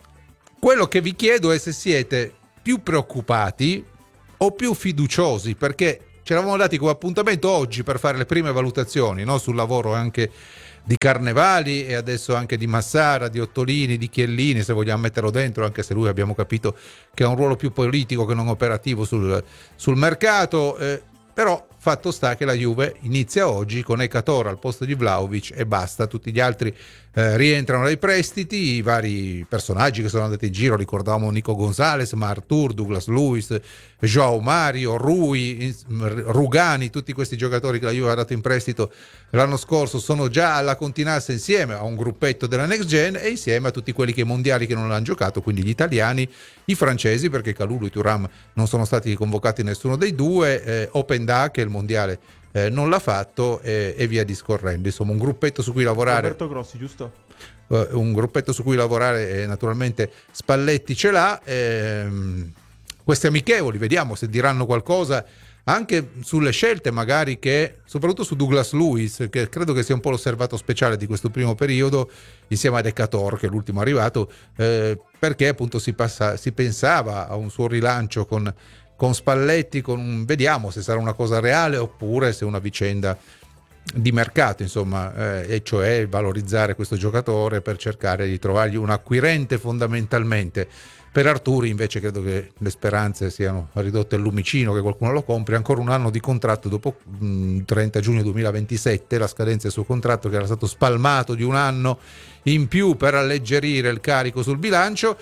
quello che vi chiedo è se siete più preoccupati o più fiduciosi, perché ci eravamo dati come appuntamento oggi per fare le prime valutazioni, no? Sul lavoro anche di Carnevali e adesso anche di Massara, di Ottolini, di Chiellini, se vogliamo metterlo dentro, anche se lui abbiamo capito che ha un ruolo più politico che non operativo sul, sul mercato. Eh, però fatto sta che la Juve inizia oggi con Ekator al posto di Vlahovic e basta, tutti gli altri eh, rientrano dai prestiti, i vari personaggi che sono andati in giro, ricordavamo Nico Gonzalez, ma Artur, Douglas Luiz, João Mario, Rui, Rugani, tutti questi giocatori che la Juve ha dato in prestito l'anno scorso sono già alla Continassa insieme a un gruppetto della Next Gen e insieme a tutti quelli che mondiali che non l'hanno giocato, quindi gli italiani, i francesi, perché Kalulu e Thuram non sono stati convocati nessuno dei due, eh, Openda che il mondiale eh, non l'ha fatto eh, e via discorrendo. Insomma, un gruppetto su cui lavorare. Roberto Grossi, giusto? Uh, un gruppetto su cui lavorare, eh, naturalmente Spalletti ce l'ha. Ehm, questi amichevoli, vediamo se diranno qualcosa anche sulle scelte, magari, che soprattutto su Douglas Luiz, che credo che sia un po' l'osservato speciale di questo primo periodo, insieme a Ekator, che è l'ultimo arrivato, eh, perché appunto si, passa, si pensava a un suo rilancio con, con Spalletti, con, vediamo se sarà una cosa reale oppure se è una vicenda di mercato, insomma, eh, e cioè valorizzare questo giocatore per cercare di trovargli un acquirente fondamentalmente. Per Arturi invece credo che le speranze siano ridotte al lumicino, che qualcuno lo compri. Ancora un anno di contratto dopo mh, trenta giugno duemilaventisette, la scadenza del suo contratto, che era stato spalmato di un anno in più per alleggerire il carico sul bilancio.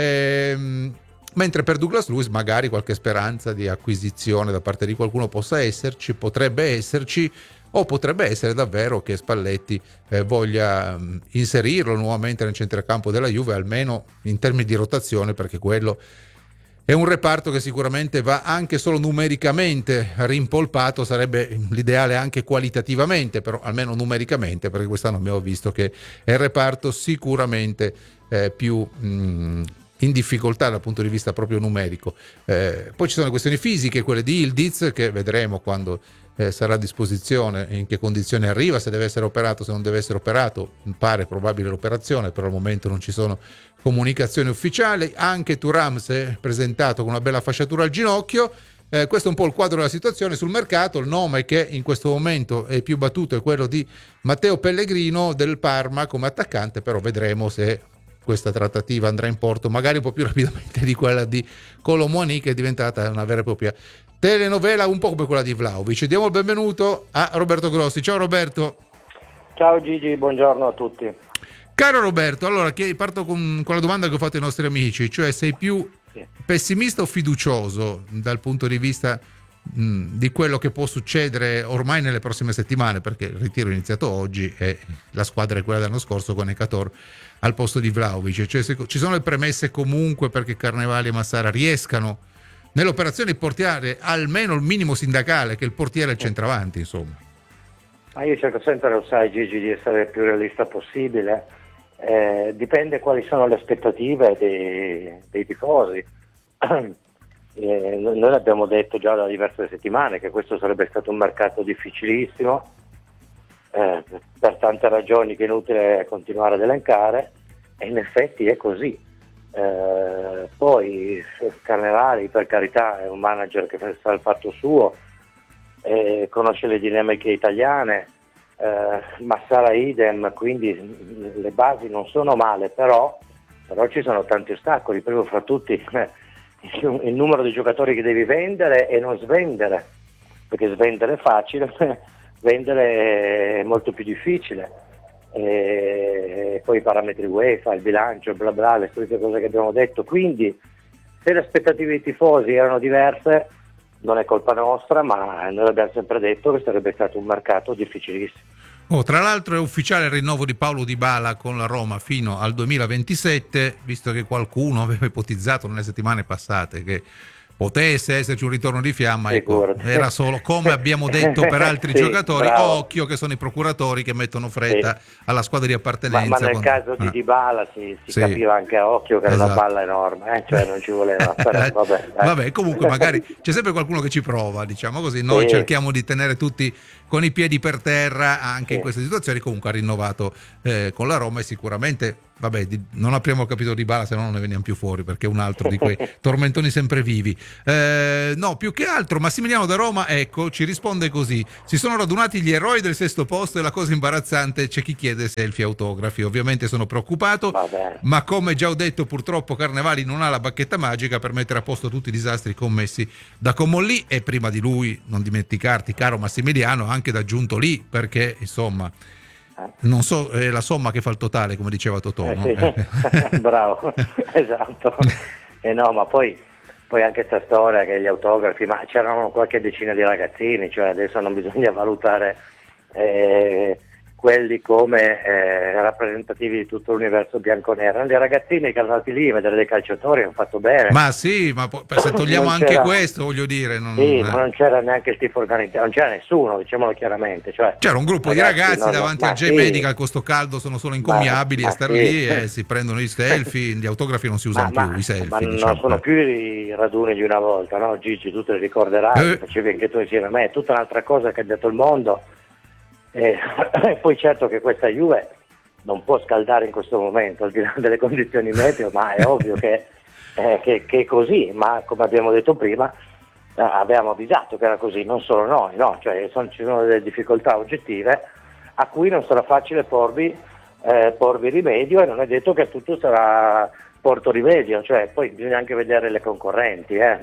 Ehm, mentre per Douglas Luiz magari qualche speranza di acquisizione da parte di qualcuno possa esserci, potrebbe esserci, o potrebbe essere davvero che Spalletti eh, voglia mh, inserirlo nuovamente nel centrocampo della Juve, almeno in termini di rotazione, perché quello è un reparto che sicuramente va anche solo numericamente rimpolpato, sarebbe l'ideale anche qualitativamente, però almeno numericamente, perché quest'anno abbiamo visto che è il reparto sicuramente eh, più mh, in difficoltà dal punto di vista proprio numerico. Eh, poi ci sono le questioni fisiche, quelle di Ildiz, che vedremo quando eh, sarà a disposizione, in che condizioni arriva, se deve essere operato, se non deve essere operato. Pare probabile l'operazione, però al momento non ci sono comunicazioni ufficiali. Anche Thuram si è presentato con una bella fasciatura al ginocchio. Eh, questo è un po' il quadro della situazione sul mercato. Il nome che in questo momento è più battuto è quello di Matteo Pellegrino del Parma come attaccante, però vedremo se questa trattativa andrà in porto magari un po' più rapidamente di quella di Kolo Muani, che è diventata una vera e propria telenovela, un po' come quella di Vlahovic. Diamo il benvenuto a Roberto Grossi. Ciao Roberto. Ciao Gigi, buongiorno a tutti. Caro Roberto, allora parto con, con la domanda che ho fatto ai nostri amici, cioè sei più sì. pessimista o fiducioso dal punto di vista mh, di quello che può succedere ormai nelle prossime settimane, perché il ritiro è iniziato oggi e la squadra è quella dell'anno scorso con Ekator al posto di Vlahovic, cioè se, ci sono le premesse comunque perché Carnevali e Massara riescano nell'operazione di portare almeno il minimo sindacale, che il portiere è il centravanti, insomma. Ma io cerco sempre, lo sai Gigi, di essere il più realista possibile. Eh, dipende quali sono le aspettative dei, dei tifosi. Eh, noi l'abbiamo detto già da diverse settimane che questo sarebbe stato un mercato difficilissimo, eh, per tante ragioni che è inutile continuare ad elencare, e in effetti è così. Eh, poi Carnevali, per carità, è un manager che fa il fatto suo, eh, conosce le dinamiche italiane, eh, Massara idem, quindi le basi non sono male, però, però ci sono tanti ostacoli, primo fra tutti eh, il, il numero di giocatori che devi vendere e non svendere, perché svendere è facile, vendere è molto più difficile. E poi i parametri UEFA, il bilancio, bla bla, le solite cose che abbiamo detto. Quindi se le aspettative dei tifosi erano diverse, non è colpa nostra, ma noi abbiamo sempre detto che sarebbe stato un mercato difficilissimo. Oh, tra l'altro è ufficiale il rinnovo di Paulo Dybala con la Roma fino al duemilaventisette, visto che qualcuno aveva ipotizzato nelle settimane passate che potesse esserci un ritorno di fiamma, ecco, era solo, come abbiamo detto per altri sì, giocatori, bravo. Occhio che sono i procuratori che mettono fretta sì. alla squadra di appartenenza. Ma, ma nel quando... caso di ah. Dybala si, si sì. capiva anche a occhio che era esatto. una palla enorme, eh? Cioè non ci voleva. Però, vabbè, vabbè, comunque magari c'è sempre qualcuno che ci prova, diciamo così, noi sì. cerchiamo di tenere tutti con i piedi per terra anche sì. in queste situazioni. Comunque ha rinnovato eh, con la Roma e sicuramente, vabbè, di, non apriamo il capitolo di Dybala, se no non ne veniamo più fuori, perché è un altro di quei tormentoni sempre vivi. Eh, no, più che altro Massimiliano da Roma, ecco, ci risponde così: si sono radunati gli eroi del sesto posto e la cosa imbarazzante, c'è chi chiede selfie autografi. Ovviamente sono preoccupato, vabbè. ma come già ho detto, purtroppo Carnevali non ha la bacchetta magica per mettere a posto tutti i disastri commessi da Comolli, e prima di lui, non dimenticarti, caro Massimiliano, anche da Giuntolì, perché insomma non so, è la somma che fa il totale, come diceva Totò. Eh, no? sì. Bravo, esatto. E eh no, ma poi, poi anche questa storia che gli autografi, ma c'erano qualche decina di ragazzini, cioè adesso non bisogna valutare eh, quelli come eh, rappresentativi di tutto l'universo bianconero. Erano dei ragazzini che erano andati lì a vedere dei calciatori, hanno fatto bene. Ma sì, ma poi, se togliamo non anche c'era... questo, voglio dire, non, sì, eh. ma non c'era neanche il tifo organizzato, non c'era nessuno, diciamolo chiaramente. Cioè, c'era un gruppo ragazzi, di ragazzi no, davanti no, al J sì. Medical, costo caldo, sono solo incommiabili ma, a star ma lì sì. e si prendono i selfie, gli autografi non si usano ma, più, ma, i selfie. Ma diciamo. non sono più i raduni di una volta, no Gigi? Tu te li ricorderai, eh. facevi anche tu insieme a me, è tutta un'altra cosa che ha detto il mondo. E poi certo che questa Juve non può scaldare in questo momento al di là delle condizioni meteo, ma è ovvio che, eh, che, che è così, ma come abbiamo detto prima eh, abbiamo avvisato che era così, non solo noi, no? Cioè, sono, ci sono delle difficoltà oggettive a cui non sarà facile porvi, eh, porvi rimedio, e non è detto che tutto sarà porto rimedio, cioè poi bisogna anche vedere le concorrenti, eh?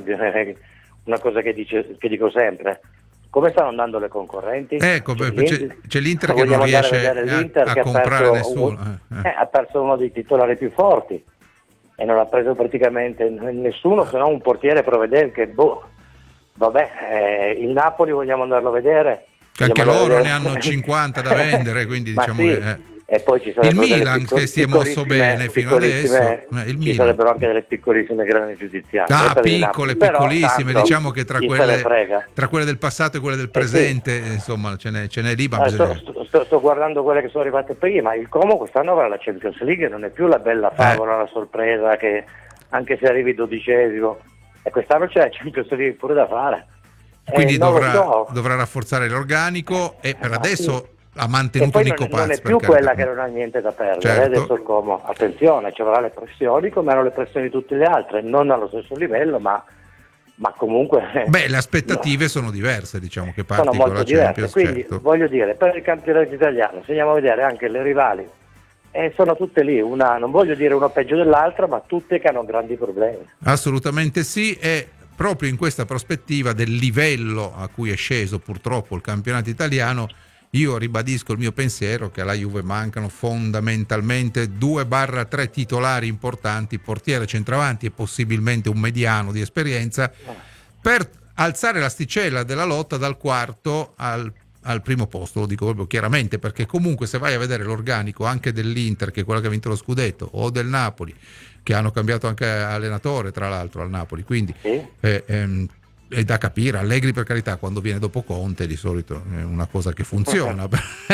Una cosa che, dice, che dico sempre. Come stanno andando le concorrenti? Ecco, c'è, c'è, l'Inter, c'è l'Inter che non riesce a, a, a comprare ha nessuno. Un, eh. Eh, ha perso uno dei titolari più forti e non ha preso praticamente nessuno, se non un portiere provvedente che, boh, vabbè, eh, il Napoli vogliamo andarlo a vedere. Che anche loro ne hanno cinquanta da vendere, quindi diciamo sì. che... Eh. E poi ci il Milan piccol- che si è mosso bene fino adesso, eh, il ci Milan. sarebbero anche delle piccolissime grandi giudiziarie. Ah, piccole, piccolissime, però, diciamo che tra quelle, tra quelle del passato e quelle del presente, eh sì. insomma, ce n'è, ce n'è lì. Ma allora, bisogna... sto, sto, sto guardando quelle che sono arrivate prima. Il Como quest'anno avrà la Champions League, non è più la bella favola, eh. la sorpresa che anche se arrivi dodicesimo, e quest'anno c'è la Champions League pure da fare. Quindi eh, dovrà, so. dovrà rafforzare l'organico e per ah, adesso... Sì. ha mantenuto e poi Nico non, Paz, non è più quella che non ha niente da perdere, certo. Adesso il Como, attenzione, ci avrà le pressioni come hanno le pressioni di tutte le altre, non allo stesso livello, ma, ma comunque beh, le aspettative no. sono diverse, diciamo, che parti sono molto con la diverse, Champions, quindi certo. voglio dire, per il campionato italiano se andiamo a vedere anche le rivali, eh, sono tutte lì, una, non voglio dire una peggio dell'altra, ma tutte che hanno grandi problemi. Assolutamente sì, e proprio in questa prospettiva del livello a cui è sceso purtroppo il campionato italiano, io ribadisco il mio pensiero che alla Juve mancano fondamentalmente due barra tre titolari importanti, portiere, centravanti e possibilmente un mediano di esperienza, per alzare l'asticella della lotta dal quarto al, al primo posto. Lo dico proprio chiaramente, perché comunque se vai a vedere l'organico anche dell'Inter, che è quella che ha vinto lo scudetto, o del Napoli, che hanno cambiato anche allenatore tra l'altro al Napoli, quindi sì. eh, ehm, è da capire. Allegri, per carità, quando viene dopo Conte di solito è una cosa che funziona.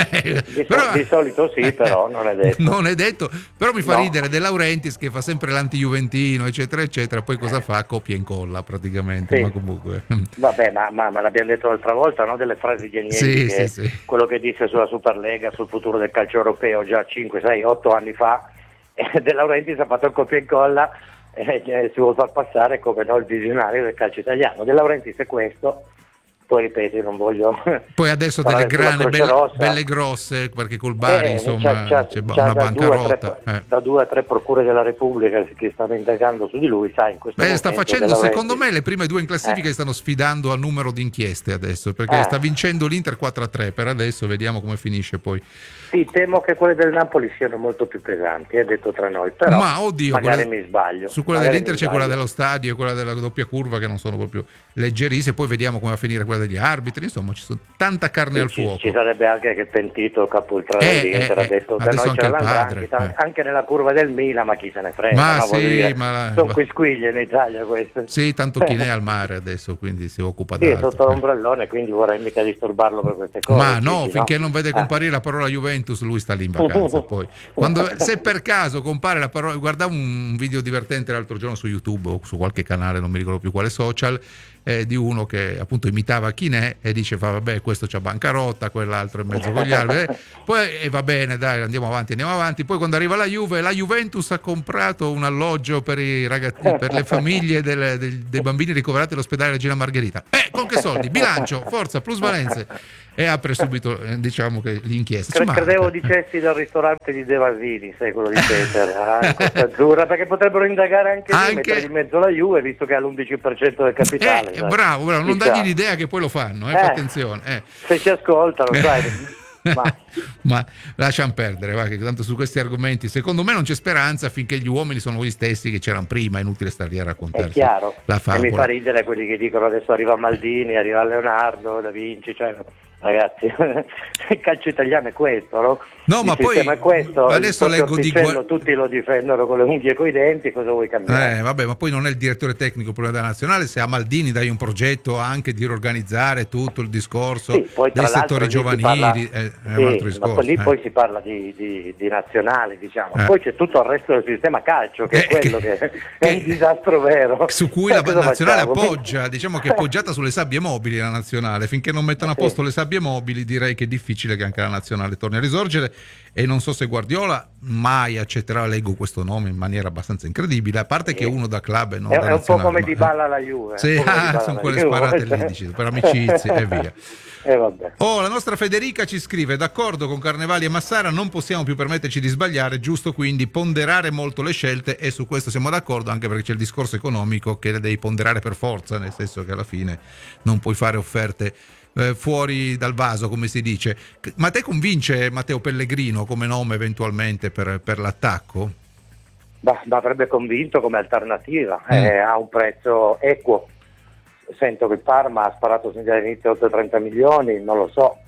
di, però, di solito sì, però non è detto. Non è detto, però mi fa no. ridere De Laurentiis che fa sempre l'anti-juventino, eccetera, eccetera, poi cosa fa? Copia e incolla praticamente, sì. ma comunque... Vabbè, ma, ma, ma l'abbiamo detto l'altra volta, no? Delle frasi geniali, sì, che sì, sì. quello che disse sulla Superlega, sul futuro del calcio europeo già cinque, sei, otto anni fa, e De Laurentiis ha fatto il copia e incolla. Eh, si vuole far passare come no, il visionario del calcio italiano. De Laurentiis è questo, poi ripeto, io non voglio poi adesso delle grane belle, belle grosse, perché col Bari eh, insomma c'è, c'è, c'è una bancarotta da, eh. da due a tre procure della Repubblica che stanno indagando su di lui, sai, in questo Beh, sta facendo secondo me le prime due in classifica eh. stanno sfidando a numero di inchieste adesso, perché eh. sta vincendo l'Inter quattro a tre per adesso, vediamo come finisce poi. Sì, temo che quelle del Napoli siano molto più pesanti, è detto tra noi, però ma oddio, magari quella, mi sbaglio. Su quella dell'Inter c'è quella dello stadio e quella della doppia curva che non sono proprio leggerissime, poi vediamo come va a finire quella degli arbitri, insomma ci sono tanta carne sì, al ci, fuoco. Ci sarebbe anche che pentito il capo ultra eh, dell'Inter eh, ha detto eh, da noi c'è la padre, eh. anche nella curva del Milan, ma chi se ne frega, ma no, sì, dire, ma sono quisquiglie in Italia queste. Sì, tanto chi ne è al mare adesso, quindi si occupa sì, d'altro. Sì, sotto l'ombrellone, quindi vorrei mica disturbarlo per queste cose. Ma no, quindi, finché no? non vede comparire eh. la parola Juventus lui sta lì in vacanza poi. Quando, se per caso compare la parola, guardavo un video divertente l'altro giorno su YouTube o su qualche canale, non mi ricordo più quale social, eh, di uno che appunto imitava Chinè e diceva vabbè questo c'ha bancarotta, quell'altro in mezzo con gli altri, eh. poi eh, va bene dai andiamo avanti andiamo avanti, poi quando arriva la Juve, la Juventus ha comprato un alloggio per i ragazzi, per le famiglie del, del, dei bambini ricoverati all'ospedale Regina Margherita, eh con che soldi? Bilancio, forza, plusvalenze, e apre subito eh, diciamo che l'inchiesta. Cre- credevo dicessi del ristorante di De Vasini, sai quello di Peter, ah, Costa Azzurra, perché potrebbero indagare anche, anche... lì, mettere in mezzo la Juve, visto che ha l'undici per cento del capitale. Eh, bravo, bravo, non dagli l'idea che poi lo fanno, eh, eh, attenzione. Eh. Se ci ascoltano, sai. Ma, ma lasciamo perdere, va, che tanto su questi argomenti secondo me non c'è speranza finché gli uomini sono gli stessi che c'erano prima, è inutile stare lì a raccontarsi. È chiaro, la favola. E mi fa ridere quelli che dicono adesso arriva Maldini, arriva Leonardo, Da Vinci, cioè ragazzi, il calcio italiano è questo, no? No, il ma poi è questo, adesso leggo di Gua... tutti lo difendono con le unghie e coi denti, cosa vuoi cambiare? Eh, vabbè, ma poi non è il direttore tecnico problema della nazionale, se a Maldini dai un progetto anche di riorganizzare tutto il discorso sì, poi, dei settori giovanili, parla... eh, è sì, un altro discorso. Ma lì eh. poi si parla di, di, di nazionale, diciamo. Eh. Poi c'è tutto il resto del sistema calcio, che eh, è quello che, che è un disastro vero. Su cui la nazionale facciamo? appoggia, diciamo che è appoggiata sulle sabbie mobili la nazionale, finché non mettono a posto sì. le sabbie mobili direi che è difficile che anche la nazionale torni a risorgere, e non so se Guardiola mai accetterà, leggo questo nome in maniera abbastanza incredibile, a parte che uno da club e non è, da è un po' come ma... Dybala la Juve, sì, ah, sono quelle sparate lì, dici, per amicizie e via. Eh, vabbè. Oh, la nostra Federica ci scrive: d'accordo con Carnevali e Massara, non possiamo più permetterci di sbagliare, giusto quindi ponderare molto le scelte, e su questo siamo d'accordo, anche perché c'è il discorso economico che le devi ponderare per forza, nel senso che alla fine non puoi fare offerte eh, fuori dal vaso, come si dice. Ma te convince Matteo Pellegrino come nome eventualmente per, per l'attacco? Bah, avrebbe convinto come alternativa, mm. eh, ha un prezzo equo. Sento che il Parma ha sparato sin dall'inizio oltre trenta milioni, non lo so,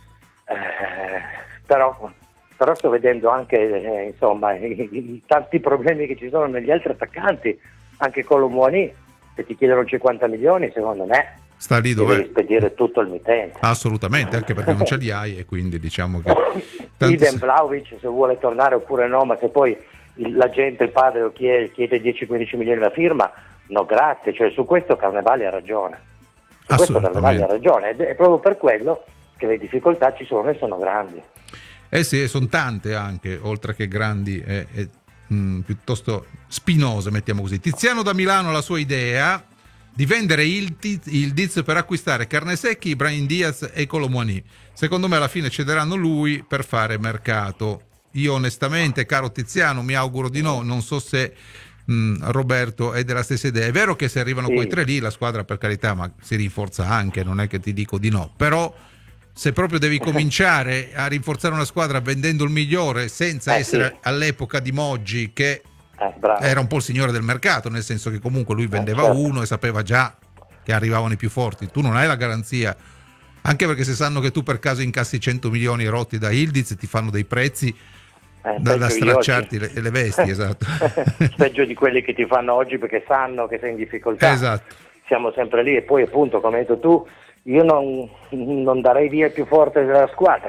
eh, però, però sto vedendo anche eh, insomma i, i tanti problemi che ci sono negli altri attaccanti, anche Colomboani, se ti chiedono cinquanta milioni secondo me sta lì dove devi spedire tutto il mittente. Assolutamente, anche perché non ce li hai, e quindi diciamo che tanti... Idem Vlahovic se vuole tornare oppure no, ma se poi il, la gente, il padre lo chiede, chiede dieci quindici milioni la firma, no grazie, cioè su questo Carnevali ha ragione, su questo Carnevali ha ragione, ed è proprio per quello che le difficoltà ci sono e sono grandi. Eh sì, sono tante anche, oltre che grandi, eh, eh, mh, piuttosto spinose, mettiamo così. Tiziano da Milano ha la sua idea di vendere il, il Diz per acquistare Carnesecchi, Brahim Diaz e Colomboani. Secondo me alla fine cederanno lui per fare mercato. Io onestamente, caro Tiziano, mi auguro di no, non so se Mm, Roberto è della stessa idea. È vero che se arrivano sì. quei tre lì la squadra, per carità, ma si rinforza anche, non è che ti dico di no, però se proprio devi cominciare a rinforzare una squadra vendendo il migliore senza eh, essere sì. all'epoca di Moggi che eh, era un po' il signore del mercato, nel senso che comunque lui vendeva eh, certo. uno e sapeva già che arrivavano i più forti, tu non hai la garanzia, anche perché se sanno che tu per caso incassi cento milioni rotti da Ildiz ti fanno dei prezzi Eh, da, da stracciarti le, le vesti, esatto. Peggio di quelli che ti fanno oggi perché sanno che sei in difficoltà. Esatto. Siamo sempre lì, e poi appunto come hai detto tu, io non, non darei via il più forte della squadra,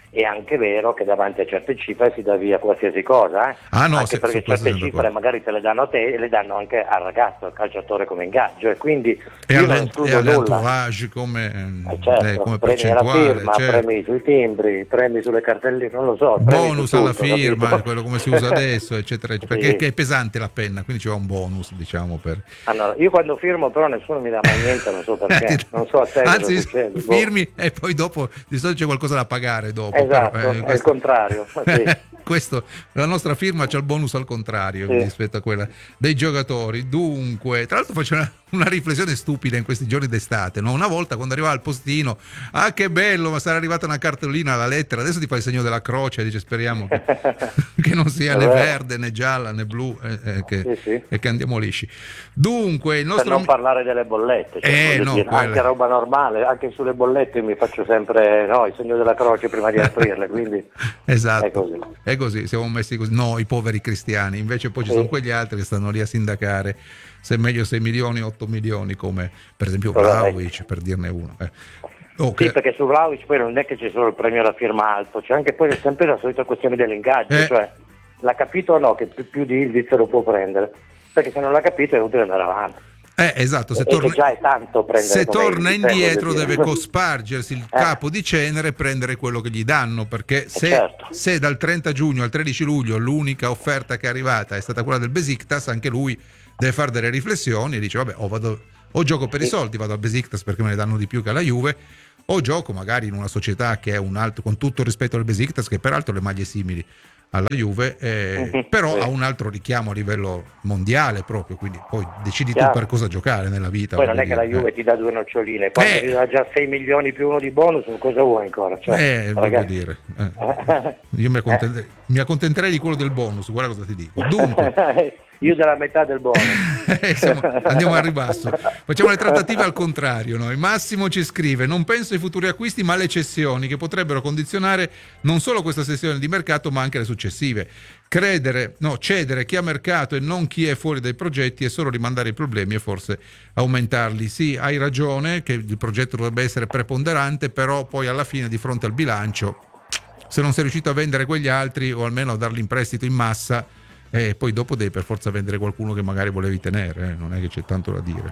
È anche vero che davanti a certe cifre si dà via qualsiasi cosa, eh? Ah, no, anche se, perché certe cifre magari te le danno a te e le danno anche al ragazzo, al calciatore come ingaggio, e quindi e io non alle, escludo e alle nulla. entourage come, Eh certo, eh, come premi alla percentuale, firma, certo. premi sui timbri, premi sulle cartelline, non lo so, premi bonus su tutto, alla firma, capito? quello come si usa adesso, eccetera, eccetera, perché Sì. è pesante la penna, quindi ci va un bonus, diciamo, per Allora, io quando firmo però nessuno mi dà mai niente, non so perché, non so a te cosa anzi succede. boh. firmi e poi dopo di solito c'è qualcosa da pagare dopo. Esatto, però, è il questo- contrario. Sì. questo, la nostra firma c'ha il bonus al contrario Sì. rispetto a quella dei giocatori. Dunque, tra l'altro faccio una, una riflessione stupida in questi giorni d'estate, no? Una volta quando arrivava al postino, ah che bello, ma sarà arrivata una cartellina alla lettera, adesso ti fa il segno della croce e dice speriamo che, che non sia È né vero. verde né gialla né blu eh, eh, che, Sì, sì. e che andiamo lisci. Dunque il Per nostro non parlare delle bollette, cioè, Eh, voglio no, dire, quelle- anche roba normale, anche sulle bollette mi faccio sempre no, il segno della croce prima di aprirle, quindi Esatto, è così. è così, siamo messi così, no, i poveri cristiani, invece poi ci Sì. sono quegli altri che stanno lì a sindacare, se è meglio sei milioni, otto milioni, come per esempio Corretto. Vlahovic, per dirne uno. Eh. Ok. Sì, perché su Vlahovic poi non è che c'è solo il premio alla firma alto, c'è anche poi sempre la solita questione dell'ingaggio, Eh. cioè l'ha capito o no che più, più di Ildiz lo può prendere, perché se non l'ha capito è inutile andare avanti. Eh, esatto, se E torna, che già è tanto prendere se come torna Ildiz, eh, indietro voglio deve dire. cospargersi il Eh. capo di cenere e prendere quello che gli danno, perché se, certo. se dal trenta giugno al tredici luglio l'unica offerta che è arrivata è stata quella del Besiktas, anche lui deve fare delle riflessioni e dice vabbè o, vado, o gioco per i soldi, vado al Besiktas perché me ne danno di più che alla Juve, o gioco magari in una società che è un altro, con tutto il rispetto al Besiktas, che peraltro ha le maglie simili alla Juve, eh, Mhm, però sì. ha un altro richiamo a livello mondiale proprio, quindi poi decidi Chiaro. tu per cosa giocare nella vita. Poi non voglio è che la dire, Juve eh. ti dà due noccioline, quando Eh. ti dà già sei milioni più uno di bonus, cosa vuoi ancora? Cioè, Eh, voglio ragazzi, dire, eh. Io mi accontenterei, mi accontenterei di quello del bonus, guarda cosa ti dico. Dunque, io della metà del bonus. eh, siamo- andiamo al ribasso. Facciamo le trattative al contrario. Noi. Massimo ci scrive: non penso ai futuri acquisti, ma alle cessioni che potrebbero condizionare non solo questa sessione di mercato, ma anche le successive. Credere, no, cedere chi ha mercato e non chi è fuori dai progetti è solo rimandare i problemi e forse aumentarli. Sì, hai ragione che il progetto dovrebbe essere preponderante, però poi alla fine di fronte al bilancio, se non sei riuscito a vendere quegli altri o almeno a darli in prestito in massa, e poi dopo devi per forza vendere qualcuno che magari volevi tenere, eh, non è che c'è tanto da dire.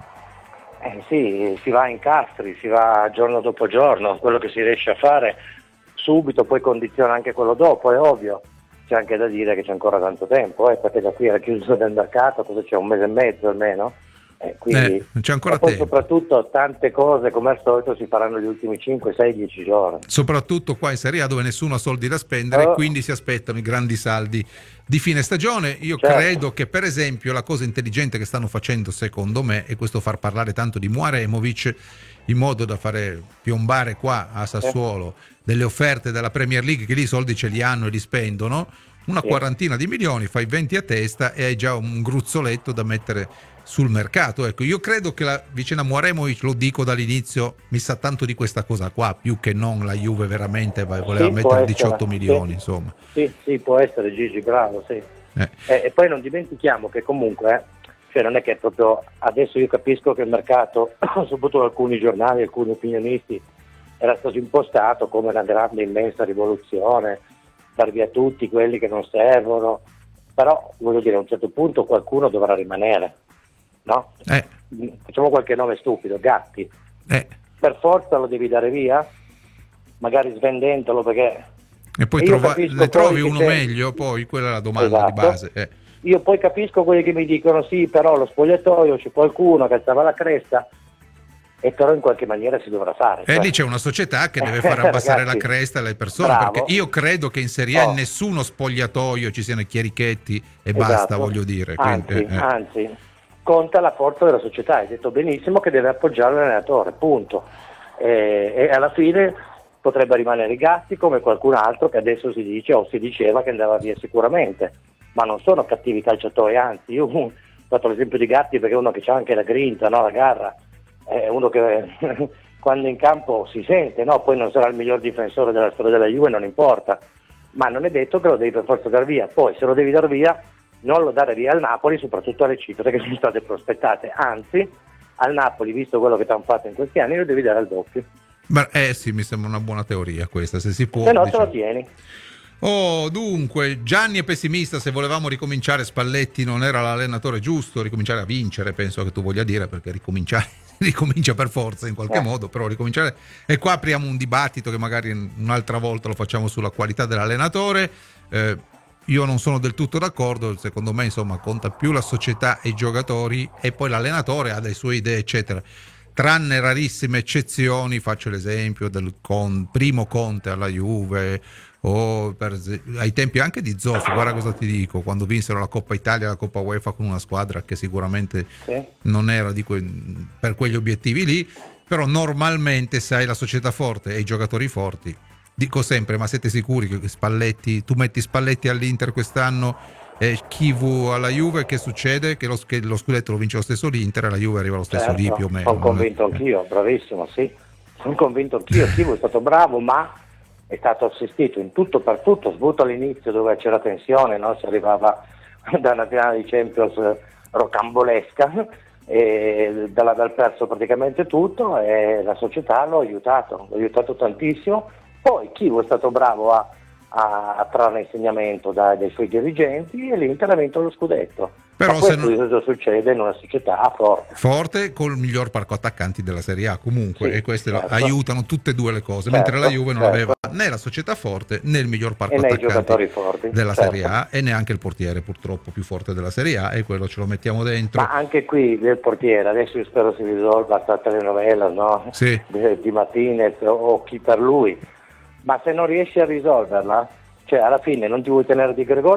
Eh sì, si va a incastri, si va giorno dopo giorno, quello che si riesce a fare subito poi condiziona anche quello dopo, è ovvio. C'è anche da dire che c'è ancora tanto tempo, eh, perché da qui alla chiusura del mercato cosa c'è, un mese e mezzo almeno? Eh, quindi, Eh, c'è ancora e poi tempo. soprattutto tante cose come al solito si faranno gli ultimi cinque, sei, dieci giorni. Soprattutto qua in Serie A dove nessuno ha soldi da spendere e Oh. quindi si aspettano i grandi saldi di fine stagione. Io Certo. credo che per esempio la cosa intelligente che stanno facendo secondo me è questo far parlare tanto di Muaremovic in modo da fare piombare qua a Sassuolo delle offerte della Premier League, che lì i soldi ce li hanno e li spendono, una Sì. quarantina di milioni, fai venti a testa e hai già un gruzzoletto da mettere sul mercato. Ecco, io credo che la vicenda Muaremovic, lo dico dall'inizio, mi sa tanto di questa cosa qua, più che non la Juve veramente va- voleva Sì, può mettere essere, diciotto milioni, sì. insomma. Sì, sì, può essere Gigi, bravo, sì. Eh. Eh, e poi non dimentichiamo che comunque, eh, cioè non è che proprio adesso io capisco che il mercato, soprattutto alcuni giornali, alcuni opinionisti, era stato impostato come una grande, immensa rivoluzione, dar via tutti quelli che non servono, però voglio dire a un certo punto qualcuno dovrà rimanere, no? Eh. Facciamo qualche nome stupido, Gatti. Eh. Per forza lo devi dare via? Magari svendendolo perché... E poi Io trova- capisco ne trovi poi che uno c'è- meglio, poi quella è la domanda Esatto. di base. eh. Io poi capisco quelli che mi dicono sì, però lo spogliatoio c'è qualcuno che alzava la cresta e però in qualche maniera si dovrà fare. E cioè- lì c'è una società che deve far abbassare Ragazzi, la cresta alle persone, bravo. perché io credo che in Serie A in Oh. nessuno spogliatoio ci siano i chierichetti e Esatto. basta, voglio dire. Quindi, Anzi, eh, eh. anzi, conta la forza della società, hai detto benissimo che deve appoggiare l'allenatore, punto. E, e alla fine potrebbe rimanere i Gatti come qualcun altro che adesso si dice o si diceva che andava via sicuramente, ma non sono cattivi calciatori, anzi io ho fatto l'esempio di Gatti perché è uno che ha anche la grinta, no? La garra, è uno che quando in campo si sente, no? Poi non sarà il miglior difensore della storia della Juve, non importa, ma non è detto che lo devi per forza dar via. Poi se lo devi dar via non lo dare via al Napoli, soprattutto alle cifre che sono state prospettate, anzi al Napoli, visto quello che ti hanno fatto in questi anni, lo devi dare al doppio. Ma, eh sì, mi sembra una buona teoria questa, se si può. Se no diciamo. te lo tieni. Oh, dunque, Gianni è pessimista, se volevamo ricominciare Spalletti non era l'allenatore giusto, ricominciare a vincere, penso che tu voglia dire, perché ricominciare ricomincia per forza in qualche eh. modo, però ricominciare, e qua apriamo un dibattito che magari un'altra volta lo facciamo sulla qualità dell'allenatore. Eh, io non sono del tutto d'accordo, secondo me insomma conta più la società e i giocatori, e poi l'allenatore ha le sue idee eccetera, tranne rarissime eccezioni. Faccio l'esempio del con, primo Conte alla Juve, o per, ai tempi anche di Zoff, guarda cosa ti dico, quando vinsero la Coppa Italia e la Coppa UEFA con una squadra che sicuramente sì. non era di que- per quegli obiettivi lì, però normalmente se hai la società forte e i giocatori forti, dico sempre, ma siete sicuri che Spalletti, tu metti Spalletti all'Inter quest'anno e Chivu alla Juve, che succede? Che lo, che lo scudetto lo vince lo stesso l'Inter e la Juve arriva lo stesso certo, lì più o meno. Sono convinto anch'io, bravissimo, sì, sono convinto anch'io, Chivu è stato bravo, ma è stato assistito in tutto per tutto, svuoto all'inizio dove c'era tensione, no? Si arrivava da una finale di Champions rocambolesca e dalla, dal perso praticamente tutto, e la società l'ha aiutato, l'ha aiutato tantissimo. Poi Chivu è stato bravo a, a, a trarre insegnamento dai, dai suoi dirigenti e l'Inter ha vinto lo scudetto. Però ma se questo non... succede in una società forte. Forte col miglior parco attaccanti della Serie A comunque, sì, e queste certo. aiutano tutte e due le cose, certo, mentre la Juve non certo. aveva né la società forte né il miglior parco e attaccanti forti, della certo. Serie A, e neanche il portiere purtroppo più forte della Serie A, e quello ce lo mettiamo dentro. Ma anche qui del portiere, adesso io spero si risolva sta telenovela, no? Sì. Di, di Martinez o, o chi per lui, ma se non riesci a risolverla, cioè alla fine non ti vuoi tenere di Gregorio